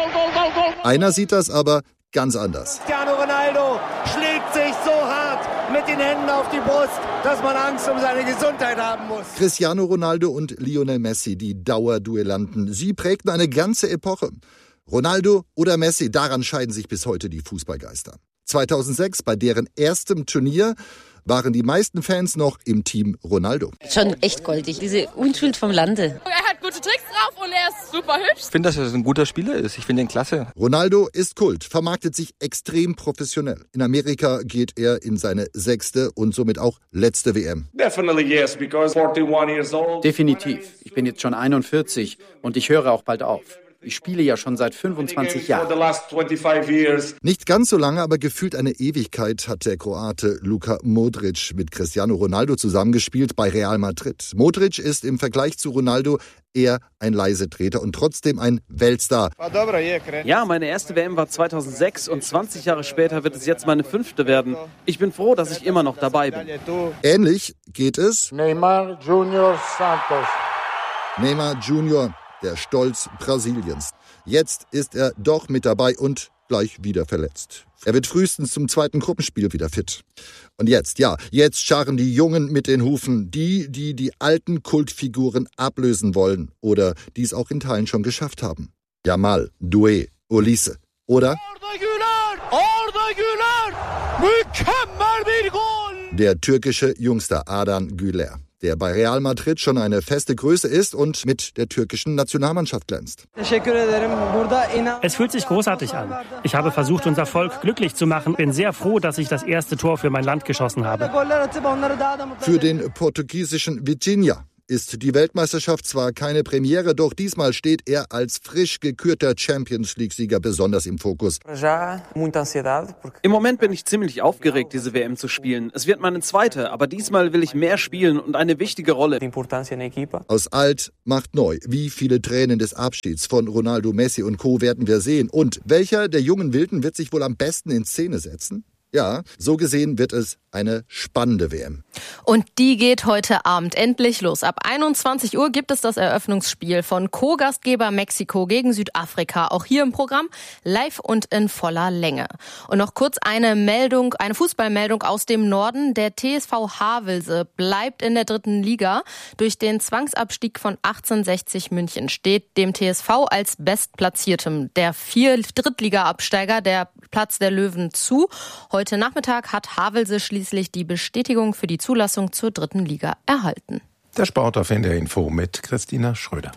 Einer sieht das aber ganz anders. Cristiano Ronaldo schlägt sich so hart mit den Händen auf die Brust, dass man Angst um seine Gesundheit haben muss. Cristiano Ronaldo und Lionel Messi, die Dauerduellanten, sie prägten eine ganze Epoche. Ronaldo oder Messi, daran scheiden sich bis heute die Fußballgeister. zweitausendsechs, bei deren erstem Turnier, waren die meisten Fans noch im Team Ronaldo. Schon echt goldig, diese Unschuld vom Lande. Er hat gute Tricks drauf und er ist super hübsch. Ich finde, dass er ein guter Spieler ist. Ich finde ihn klasse. Ronaldo ist Kult, vermarktet sich extrem professionell. In Amerika geht er in seine sechste und somit auch letzte W M. Definitiv. Ich bin jetzt schon einundvierzig und ich höre auch bald auf. Ich spiele ja schon seit fünfundzwanzig Jahren. Nicht ganz so lange, aber gefühlt eine Ewigkeit hat der Kroate Luka Modric mit Cristiano Ronaldo zusammengespielt bei Real Madrid. Modric ist im Vergleich zu Ronaldo eher ein Leisetreter und trotzdem ein Weltstar. Ja, meine erste W M war zweitausendsechs und zwanzig Jahre später wird es jetzt meine fünfte werden. Ich bin froh, dass ich immer noch dabei bin. Ähnlich geht es Neymar Junior Santos. Neymar Junior der Stolz Brasiliens. Jetzt ist er doch mit dabei und gleich wieder verletzt. Er wird frühestens zum zweiten Gruppenspiel wieder fit. Und jetzt, ja, jetzt scharren die Jungen mit den Hufen. Die, die die alten Kultfiguren ablösen wollen oder die es auch in Teilen schon geschafft haben. Yamal, Doué, Olise. Oder? Der türkische Jungster Ardan Güler, der bei Real Madrid schon eine feste Größe ist und mit der türkischen Nationalmannschaft glänzt. Es fühlt sich großartig an. Ich habe versucht, unser Volk glücklich zu machen. Bin sehr froh, dass ich das erste Tor für mein Land geschossen habe. Für den portugiesischen Vitinha ist die Weltmeisterschaft zwar keine Premiere, doch diesmal steht er als frisch gekürter Champions-League-Sieger besonders im Fokus. Im Moment bin ich ziemlich aufgeregt, diese W M zu spielen. Es wird meine zweite, aber diesmal will ich mehr spielen und eine wichtige Rolle. Aus alt macht neu. Wie viele Tränen des Abschieds von Ronaldo, Messi und Co. werden wir sehen? Und welcher der jungen Wilden wird sich wohl am besten in Szene setzen? Ja, so gesehen wird es eine spannende W M. Und die geht heute Abend endlich los. Ab einundzwanzig Uhr gibt es das Eröffnungsspiel von Co-Gastgeber Mexiko gegen Südafrika. Auch hier im Programm live und in voller Länge. Und noch kurz eine Meldung, eine Fußballmeldung aus dem Norden. Der T S V Havelse bleibt in der dritten Liga. Durch den Zwangsabstieg von achtzehnhundertsechzig München steht dem T S V als Bestplatziertem der vier Drittliga-Absteiger der Platz der Löwen zu. Heute Nachmittag hat Havelse schließlich die Bestätigung für die Zulassung zur dritten Liga erhalten. Der Sport auf N D R Info mit Christina Schröder.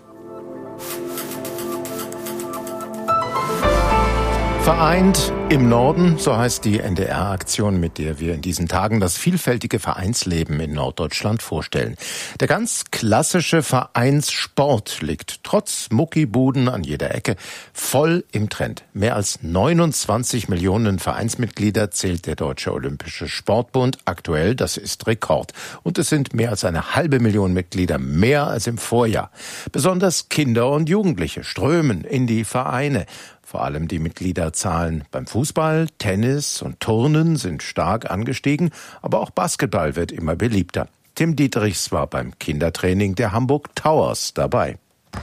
Vereint im Norden, so heißt die N D R-Aktion, mit der wir in diesen Tagen das vielfältige Vereinsleben in Norddeutschland vorstellen. Der ganz klassische Vereinssport liegt trotz Muckibuden an jeder Ecke voll im Trend. Mehr als neunundzwanzig Millionen Vereinsmitglieder zählt der Deutsche Olympische Sportbund aktuell. Das ist Rekord. Und es sind mehr als eine halbe Million Mitglieder, mehr als im Vorjahr. Besonders Kinder und Jugendliche strömen in die Vereine. Vor allem die Mitgliederzahlen beim Fußball, Tennis und Turnen sind stark angestiegen, aber auch Basketball wird immer beliebter. Tim Dietrichs war beim Kindertraining der Hamburg Towers dabei.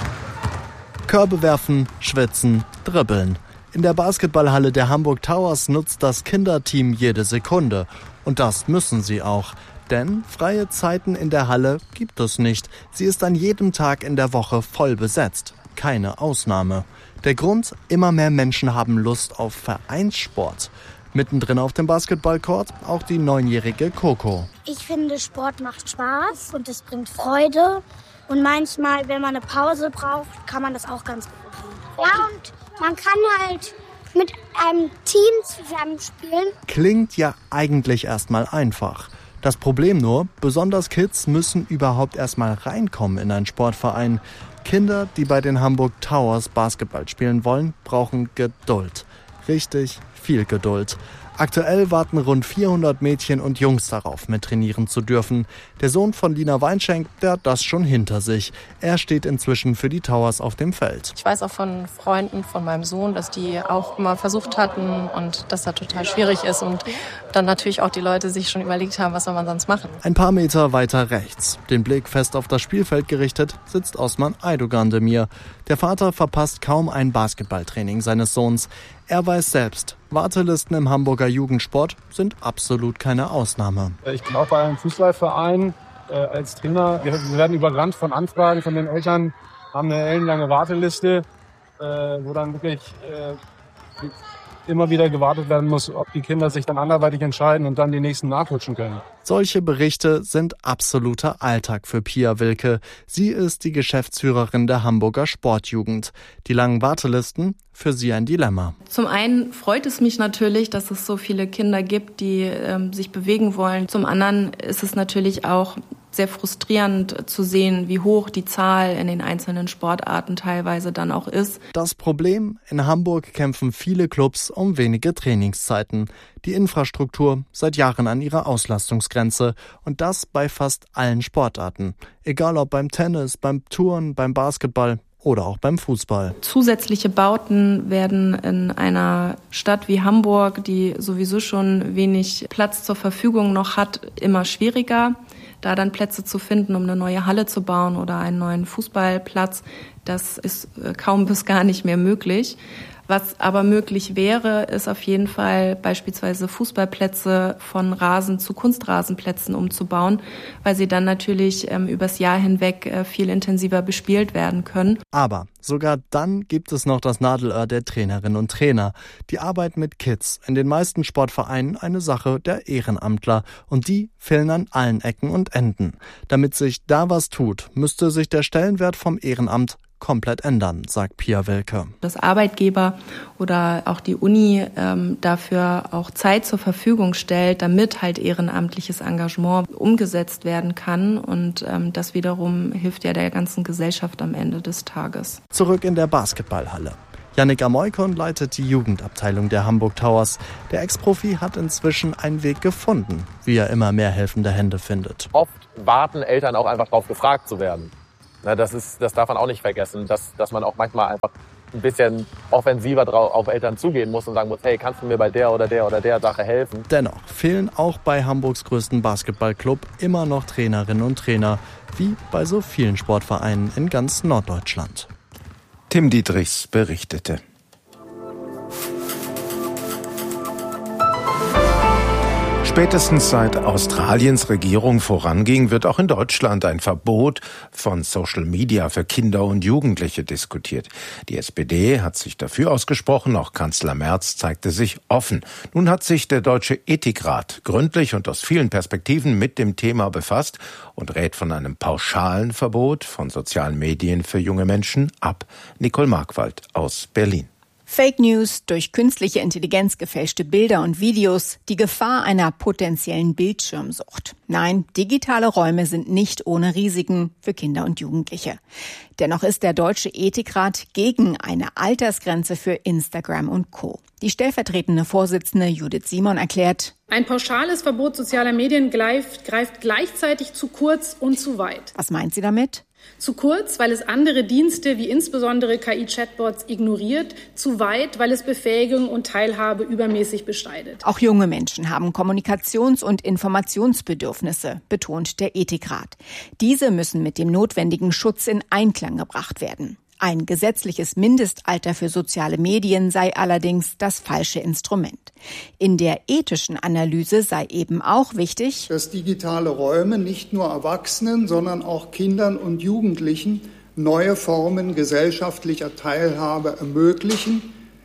Körbe werfen, schwitzen, dribbeln. In der Basketballhalle der Hamburg Towers nutzt das Kinderteam jede Sekunde. Und das müssen sie auch. Denn freie Zeiten in der Halle gibt es nicht. Sie ist an jedem Tag in der Woche voll besetzt. Keine Ausnahme. Der Grund, immer mehr Menschen haben Lust auf Vereinssport. Mittendrin auf dem Basketballcourt auch die neunjährige Coco. Ich finde, Sport macht Spaß und es bringt Freude. Und manchmal, wenn man eine Pause braucht, kann man das auch ganz gut machen. Ja, und man kann halt mit einem Team zusammenspielen. Klingt ja eigentlich erstmal einfach. Das Problem nur, besonders Kids müssen überhaupt erstmal reinkommen in einen Sportverein. Kinder, die bei den Hamburg Towers Basketball spielen wollen, brauchen Geduld. Richtig viel Geduld. Aktuell warten rund vierhundert Mädchen und Jungs darauf, mittrainieren zu dürfen. Der Sohn von Lina Weinschenk, der hat das schon hinter sich. Er steht inzwischen für die Towers auf dem Feld. Ich weiß auch von Freunden von meinem Sohn, dass die auch mal versucht hatten und dass das total schwierig ist. Und dann natürlich auch die Leute sich schon überlegt haben, was soll man sonst machen. Ein paar Meter weiter rechts, den Blick fest auf das Spielfeld gerichtet, sitzt Osman Aydogandemir. Der Vater verpasst kaum ein Basketballtraining seines Sohns. Er weiß selbst, Wartelisten im Hamburger Jugendsport sind absolut keine Ausnahme. Ich bin auch bei einem Fußballverein äh, als Trainer. Wir, wir werden überrannt von Anfragen von den Eltern, haben eine ellenlange Warteliste, äh, wo dann wirklich äh, immer wieder gewartet werden muss, ob die Kinder sich dann anderweitig entscheiden und dann die nächsten nachrutschen können. Solche Berichte sind absoluter Alltag für Pia Wilke. Sie ist die Geschäftsführerin der Hamburger Sportjugend. Die langen Wartelisten, für sie ein Dilemma. Zum einen freut es mich natürlich, dass es so viele Kinder gibt, die ähm, sich bewegen wollen. Zum anderen ist es natürlich auch sehr frustrierend zu sehen, wie hoch die Zahl in den einzelnen Sportarten teilweise dann auch ist. Das Problem: In Hamburg kämpfen viele Clubs um wenige Trainingszeiten. Die Infrastruktur seit Jahren an ihrer Auslastungsgrenze. Und das bei fast allen Sportarten. Egal ob beim Tennis, beim Turnen, beim Basketball oder auch beim Fußball. Zusätzliche Bauten werden in einer Stadt wie Hamburg, die sowieso schon wenig Platz zur Verfügung noch hat, immer schwieriger. Da dann Plätze zu finden, um eine neue Halle zu bauen oder einen neuen Fußballplatz, Das ist kaum bis gar nicht mehr möglich. Was aber möglich wäre, ist auf jeden Fall beispielsweise Fußballplätze von Rasen zu Kunstrasenplätzen umzubauen, weil sie dann natürlich ähm, übers Jahr hinweg äh, viel intensiver bespielt werden können. Aber sogar dann gibt es noch das Nadelöhr der Trainerinnen und Trainer. Die Arbeit mit Kids, in den meisten Sportvereinen eine Sache der Ehrenamtler. Und die fehlen an allen Ecken und Enden. Damit sich da was tut, müsste sich der Stellenwert vom Ehrenamt komplett ändern, sagt Pia Welke. Dass Arbeitgeber oder auch die Uni ähm, dafür auch Zeit zur Verfügung stellt, damit halt ehrenamtliches Engagement umgesetzt werden kann. Und ähm, das wiederum hilft ja der ganzen Gesellschaft am Ende des Tages. Zurück in der Basketballhalle. Yannick Amoykon leitet die Jugendabteilung der Hamburg Towers. Der Ex-Profi hat inzwischen einen Weg gefunden, wie er immer mehr helfende Hände findet. Oft warten Eltern auch einfach darauf, gefragt zu werden. Na, das ist, das darf man auch nicht vergessen, dass, dass man auch manchmal einfach ein bisschen offensiver drauf, auf Eltern zugehen muss und sagen muss, hey, kannst du mir bei der oder der oder der Sache helfen? Dennoch fehlen auch bei Hamburgs größten Basketballclub immer noch Trainerinnen und Trainer, wie bei so vielen Sportvereinen in ganz Norddeutschland. Tim Dietrichs berichtete. Spätestens seit Australiens Regierung voranging, wird auch in Deutschland ein Verbot von Social Media für Kinder und Jugendliche diskutiert. Die S P D hat sich dafür ausgesprochen, auch Kanzler Merz zeigte sich offen. Nun hat sich der Deutsche Ethikrat gründlich und aus vielen Perspektiven mit dem Thema befasst und rät von einem pauschalen Verbot von sozialen Medien für junge Menschen ab. Nicole Markwald aus Berlin. Fake News, durch künstliche Intelligenz gefälschte Bilder und Videos, die Gefahr einer potenziellen Bildschirmsucht. Nein, digitale Räume sind nicht ohne Risiken für Kinder und Jugendliche. Dennoch ist der Deutsche Ethikrat gegen eine Altersgrenze für Instagram und Co. Die stellvertretende Vorsitzende Judith Simon erklärt: Ein pauschales Verbot sozialer Medien greift, greift gleichzeitig zu kurz und zu weit. Was meint sie damit? Zu kurz, weil es andere Dienste wie insbesondere K I-Chatbots ignoriert. Zu weit, weil es Befähigung und Teilhabe übermäßig beschneidet. Auch junge Menschen haben Kommunikations- und Informationsbedürfnisse, betont der Ethikrat. Diese müssen mit dem notwendigen Schutz in Einklang gebracht werden. Ein gesetzliches Mindestalter für soziale Medien sei allerdings das falsche Instrument. In der ethischen Analyse sei eben auch wichtig, dass digitale Räume nicht nur Erwachsenen, sondern auch Kindern und Jugendlichen neue Formen gesellschaftlicher Teilhabe ermöglichen,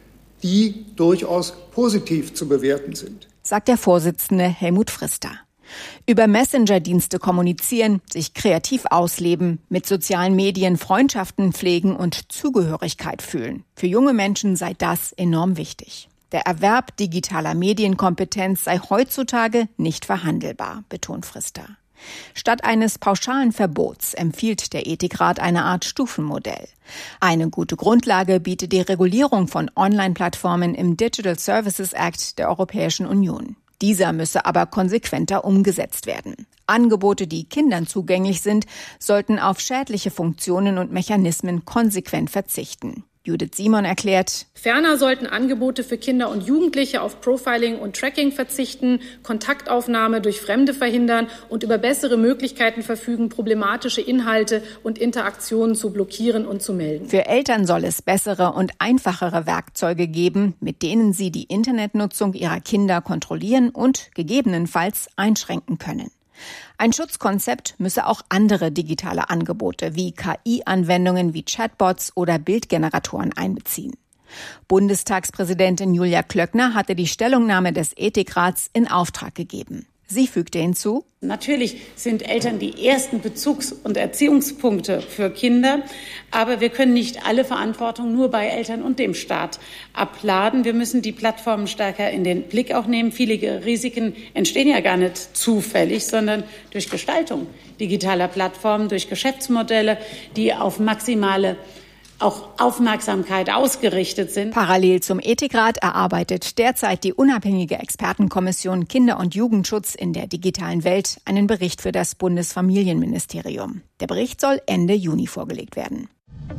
die durchaus positiv zu bewerten sind, sagt der Vorsitzende Helmut Frister. Über Messenger-Dienste kommunizieren, sich kreativ ausleben, mit sozialen Medien Freundschaften pflegen und Zugehörigkeit fühlen. Für junge Menschen sei das enorm wichtig. Der Erwerb digitaler Medienkompetenz sei heutzutage nicht verhandelbar, betont Frister. Statt eines pauschalen Verbots empfiehlt der Ethikrat eine Art Stufenmodell. Eine gute Grundlage bietet die Regulierung von Online-Plattformen im Digital Services Act der Europäischen Union. Dieser müsse aber konsequenter umgesetzt werden. Angebote, die Kindern zugänglich sind, sollten auf schädliche Funktionen und Mechanismen konsequent verzichten. Judith Simon erklärt: Ferner sollten Angebote für Kinder und Jugendliche auf Profiling und Tracking verzichten, Kontaktaufnahme durch Fremde verhindern und über bessere Möglichkeiten verfügen, problematische Inhalte und Interaktionen zu blockieren und zu melden. Für Eltern soll es bessere und einfachere Werkzeuge geben, mit denen sie die Internetnutzung ihrer Kinder kontrollieren und gegebenenfalls einschränken können. Ein Schutzkonzept müsse auch andere digitale Angebote wie K I-Anwendungen wie Chatbots oder Bildgeneratoren einbeziehen. Bundestagspräsidentin Julia Klöckner hatte die Stellungnahme des Ethikrats in Auftrag gegeben. Sie fügte hinzu: Natürlich sind Eltern die ersten Bezugs- und Erziehungspunkte für Kinder, aber wir können nicht alle Verantwortung nur bei Eltern und dem Staat abladen. Wir müssen die Plattformen stärker in den Blick auch nehmen. Viele Risiken entstehen ja gar nicht zufällig, sondern durch Gestaltung digitaler Plattformen, durch Geschäftsmodelle, die auf maximale auch Aufmerksamkeit ausgerichtet sind. Parallel zum Ethikrat erarbeitet derzeit die unabhängige Expertenkommission Kinder- und Jugendschutz in der digitalen Welt einen Bericht für das Bundesfamilienministerium. Der Bericht soll Ende Juni vorgelegt werden.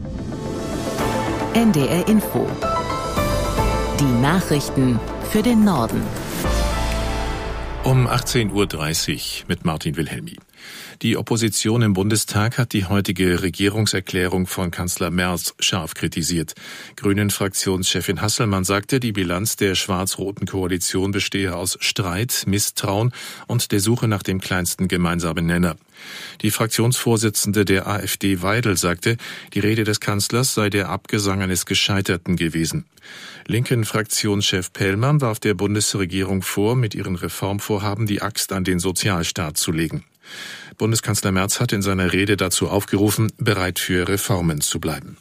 N D R Info. Die Nachrichten für den Norden. Um achtzehn Uhr dreißig mit Martin Wilhelmi. Die Opposition im Bundestag hat die heutige Regierungserklärung von Kanzler Merz scharf kritisiert. Grünen-Fraktionschefin Hasselmann sagte, die Bilanz der schwarz-roten Koalition bestehe aus Streit, Misstrauen und der Suche nach dem kleinsten gemeinsamen Nenner. Die Fraktionsvorsitzende der AfD Weidel sagte, die Rede des Kanzlers sei der Abgesang eines Gescheiterten gewesen. Linken Fraktionschef Pellmann warf der Bundesregierung vor, mit ihren Reformvorhaben die Axt an den Sozialstaat zu legen. Bundeskanzler Merz hat in seiner Rede dazu aufgerufen, bereit für Reformen zu bleiben.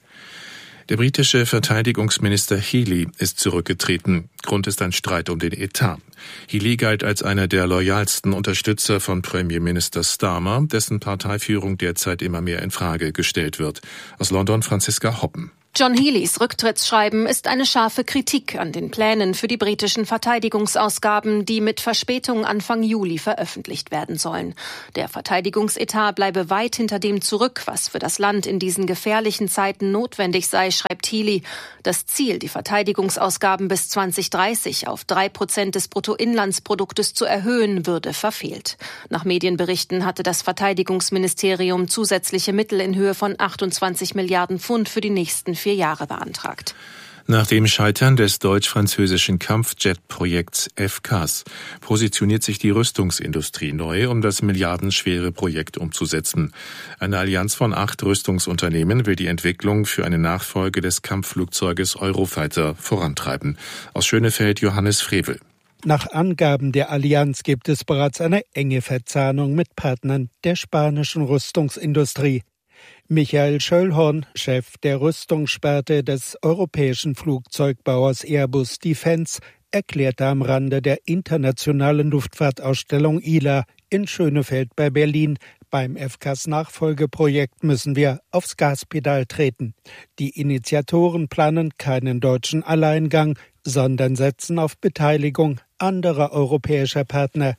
Der britische Verteidigungsminister Healey ist zurückgetreten. Grund ist ein Streit um den Etat. Healey galt als einer der loyalsten Unterstützer von Premierminister Starmer, dessen Parteiführung derzeit immer mehr in Frage gestellt wird. Aus London Franziska Hoppen. John Healeys Rücktrittsschreiben ist eine scharfe Kritik an den Plänen für die britischen Verteidigungsausgaben, die mit Verspätung Anfang Juli veröffentlicht werden sollen. Der Verteidigungsetat bleibe weit hinter dem zurück, was für das Land in diesen gefährlichen Zeiten notwendig sei, schreibt Healey. Das Ziel, die Verteidigungsausgaben bis zwanzig dreißig auf drei Prozent des Bruttoinlandsproduktes zu erhöhen, würde verfehlt. Nach Medienberichten hatte das Verteidigungsministerium zusätzliche Mittel in Höhe von achtundzwanzig Milliarden Pfund für die nächsten vier Jahre beantragt. Nach dem Scheitern des deutsch-französischen Kampfjet-Projekts F C A S positioniert sich die Rüstungsindustrie neu, um das milliardenschwere Projekt umzusetzen. Eine Allianz von acht Rüstungsunternehmen will die Entwicklung für eine Nachfolge des Kampfflugzeuges Eurofighter vorantreiben. Aus Schönefeld Johannes Frevel. Nach Angaben der Allianz gibt es bereits eine enge Verzahnung mit Partnern der spanischen Rüstungsindustrie. Michael Schöllhorn, Chef der Rüstungssparte des europäischen Flugzeugbauers Airbus Defence, erklärte am Rande der internationalen Luftfahrtausstellung I L A in Schönefeld bei Berlin, beim F C A S-Nachfolgeprojekt müssen wir aufs Gaspedal treten. Die Initiatoren planen keinen deutschen Alleingang, sondern setzen auf Beteiligung anderer europäischer Partner.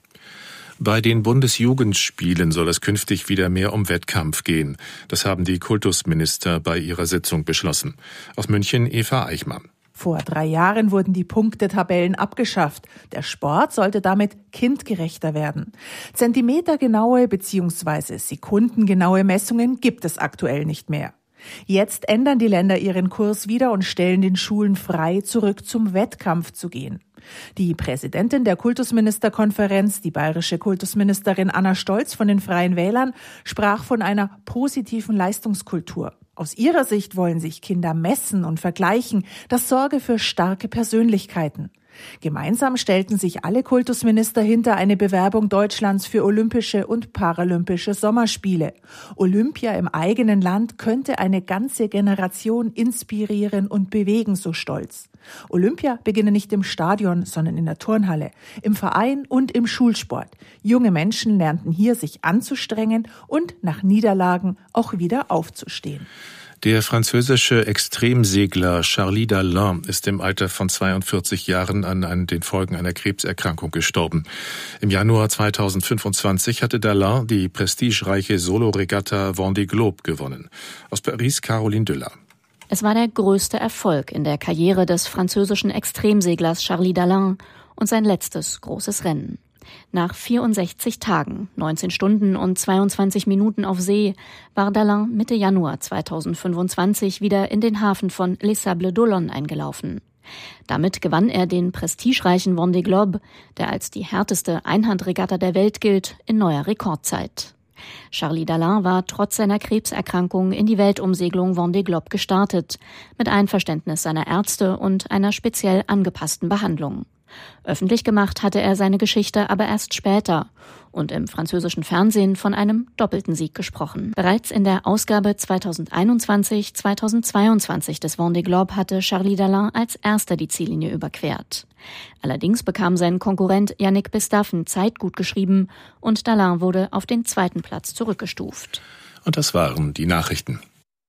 Bei den Bundesjugendspielen soll es künftig wieder mehr um Wettkampf gehen. Das haben die Kultusminister bei ihrer Sitzung beschlossen. Aus München Eva Eichmann. Vor drei Jahren wurden die Punktetabellen abgeschafft. Der Sport sollte damit kindgerechter werden. Zentimetergenaue bzw. sekundengenaue Messungen gibt es aktuell nicht mehr. Jetzt ändern die Länder ihren Kurs wieder und stellen den Schulen frei, zurück zum Wettkampf zu gehen. Die Präsidentin der Kultusministerkonferenz, die bayerische Kultusministerin Anna Stolz von den Freien Wählern, sprach von einer positiven Leistungskultur. Aus ihrer Sicht wollen sich Kinder messen und vergleichen. Das sorge für starke Persönlichkeiten. Gemeinsam stellten sich alle Kultusminister hinter eine Bewerbung Deutschlands für Olympische und Paralympische Sommerspiele. Olympia im eigenen Land könnte eine ganze Generation inspirieren und bewegen, so Stolz. Olympia beginne nicht im Stadion, sondern in der Turnhalle, im Verein und im Schulsport. Junge Menschen lernten hier, sich anzustrengen und nach Niederlagen auch wieder aufzustehen. Der französische Extremsegler Charlie Dalin ist im Alter von zweiundvierzig Jahren an den Folgen einer Krebserkrankung gestorben. Im Januar zweitausendfünfundzwanzig hatte Dalin die prestigereiche Soloregatta Vendée Globe gewonnen. Aus Paris Caroline Düller. Es war der größte Erfolg in der Karriere des französischen Extremseglers Charlie Dalin und sein letztes großes Rennen. Nach vierundsechzig Tagen, neunzehn Stunden und zweiundzwanzig Minuten auf See war Dalin Mitte Januar zweitausendfünfundzwanzig wieder in den Hafen von Les Sables d'Olonne eingelaufen. Damit gewann er den prestigereichen Vendée Globe, der als die härteste Einhandregatta der Welt gilt, in neuer Rekordzeit. Charlie Dalin war trotz seiner Krebserkrankung in die Weltumsegelung Vendée Globe gestartet, mit Einverständnis seiner Ärzte und einer speziell angepassten Behandlung. Öffentlich gemacht hatte er seine Geschichte aber erst später und im französischen Fernsehen von einem doppelten Sieg gesprochen. Bereits in der Ausgabe zweitausendeinundzwanzig zweitausendzweiundzwanzig des Vendée Globe hatte Charlie Dalin als erster die Ziellinie überquert. Allerdings bekam sein Konkurrent Yannick Bestaffen Zeit gut geschrieben und Dalin wurde auf den zweiten Platz zurückgestuft. Und das waren die Nachrichten.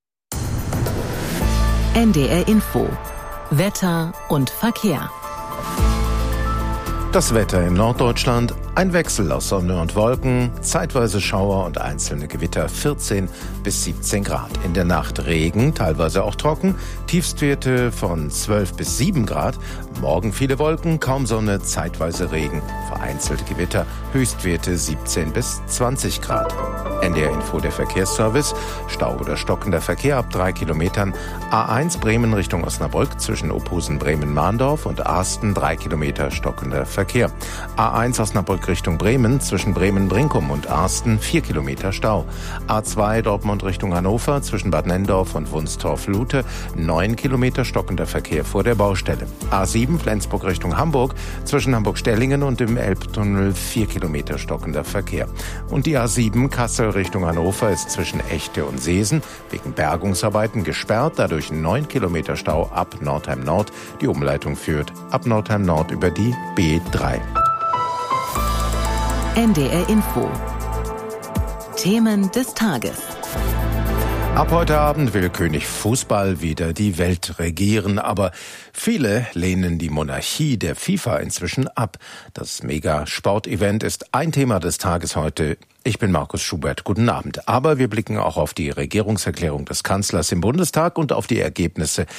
N D R Info. Wetter und Verkehr. Das Wetter in Norddeutschland Ein Wechsel aus Sonne und Wolken, zeitweise Schauer und einzelne Gewitter, vierzehn bis siebzehn Grad. In der Nacht Regen, teilweise auch trocken, Tiefstwerte von zwölf bis sieben Grad. Morgen viele Wolken, kaum Sonne, zeitweise Regen, vereinzelte Gewitter, Höchstwerte siebzehn bis zwanzig Grad. N D R Info, der Verkehrsservice. Stau oder stockender Verkehr ab drei Kilometern. A eins Bremen Richtung Osnabrück zwischen Ophusen Bremen-Mahndorf und Arsten drei Kilometer stockender Verkehr. A eins Osnabrück Richtung Bremen zwischen Bremen-Brinkum und Arsten vier Kilometer Stau. A zwei Dortmund Richtung Hannover zwischen Bad Nendorf und Wunstorf-Lute neun Kilometer stockender Verkehr vor der Baustelle. A sieben Flensburg Richtung Hamburg zwischen Hamburg-Stellingen und dem Elbtunnel vier Kilometer stockender Verkehr. Und die A sieben Kassel Richtung Hannover ist zwischen Echte und Seesen wegen Bergungsarbeiten gesperrt, dadurch neun Kilometer Stau ab Nordheim Nord. Die Umleitung führt ab Nordheim Nord über die B drei. N D R Info. Themen des Tages. Ab heute Abend will König Fußball wieder die Welt regieren, aber viele lehnen die Monarchie der FIFA inzwischen ab. Das Mega-Sportevent ist ein Thema des Tages heute. Ich bin Markus Schubert, guten Abend. Aber wir blicken auch auf die Regierungserklärung des Kanzlers im Bundestag und auf die Ergebnisse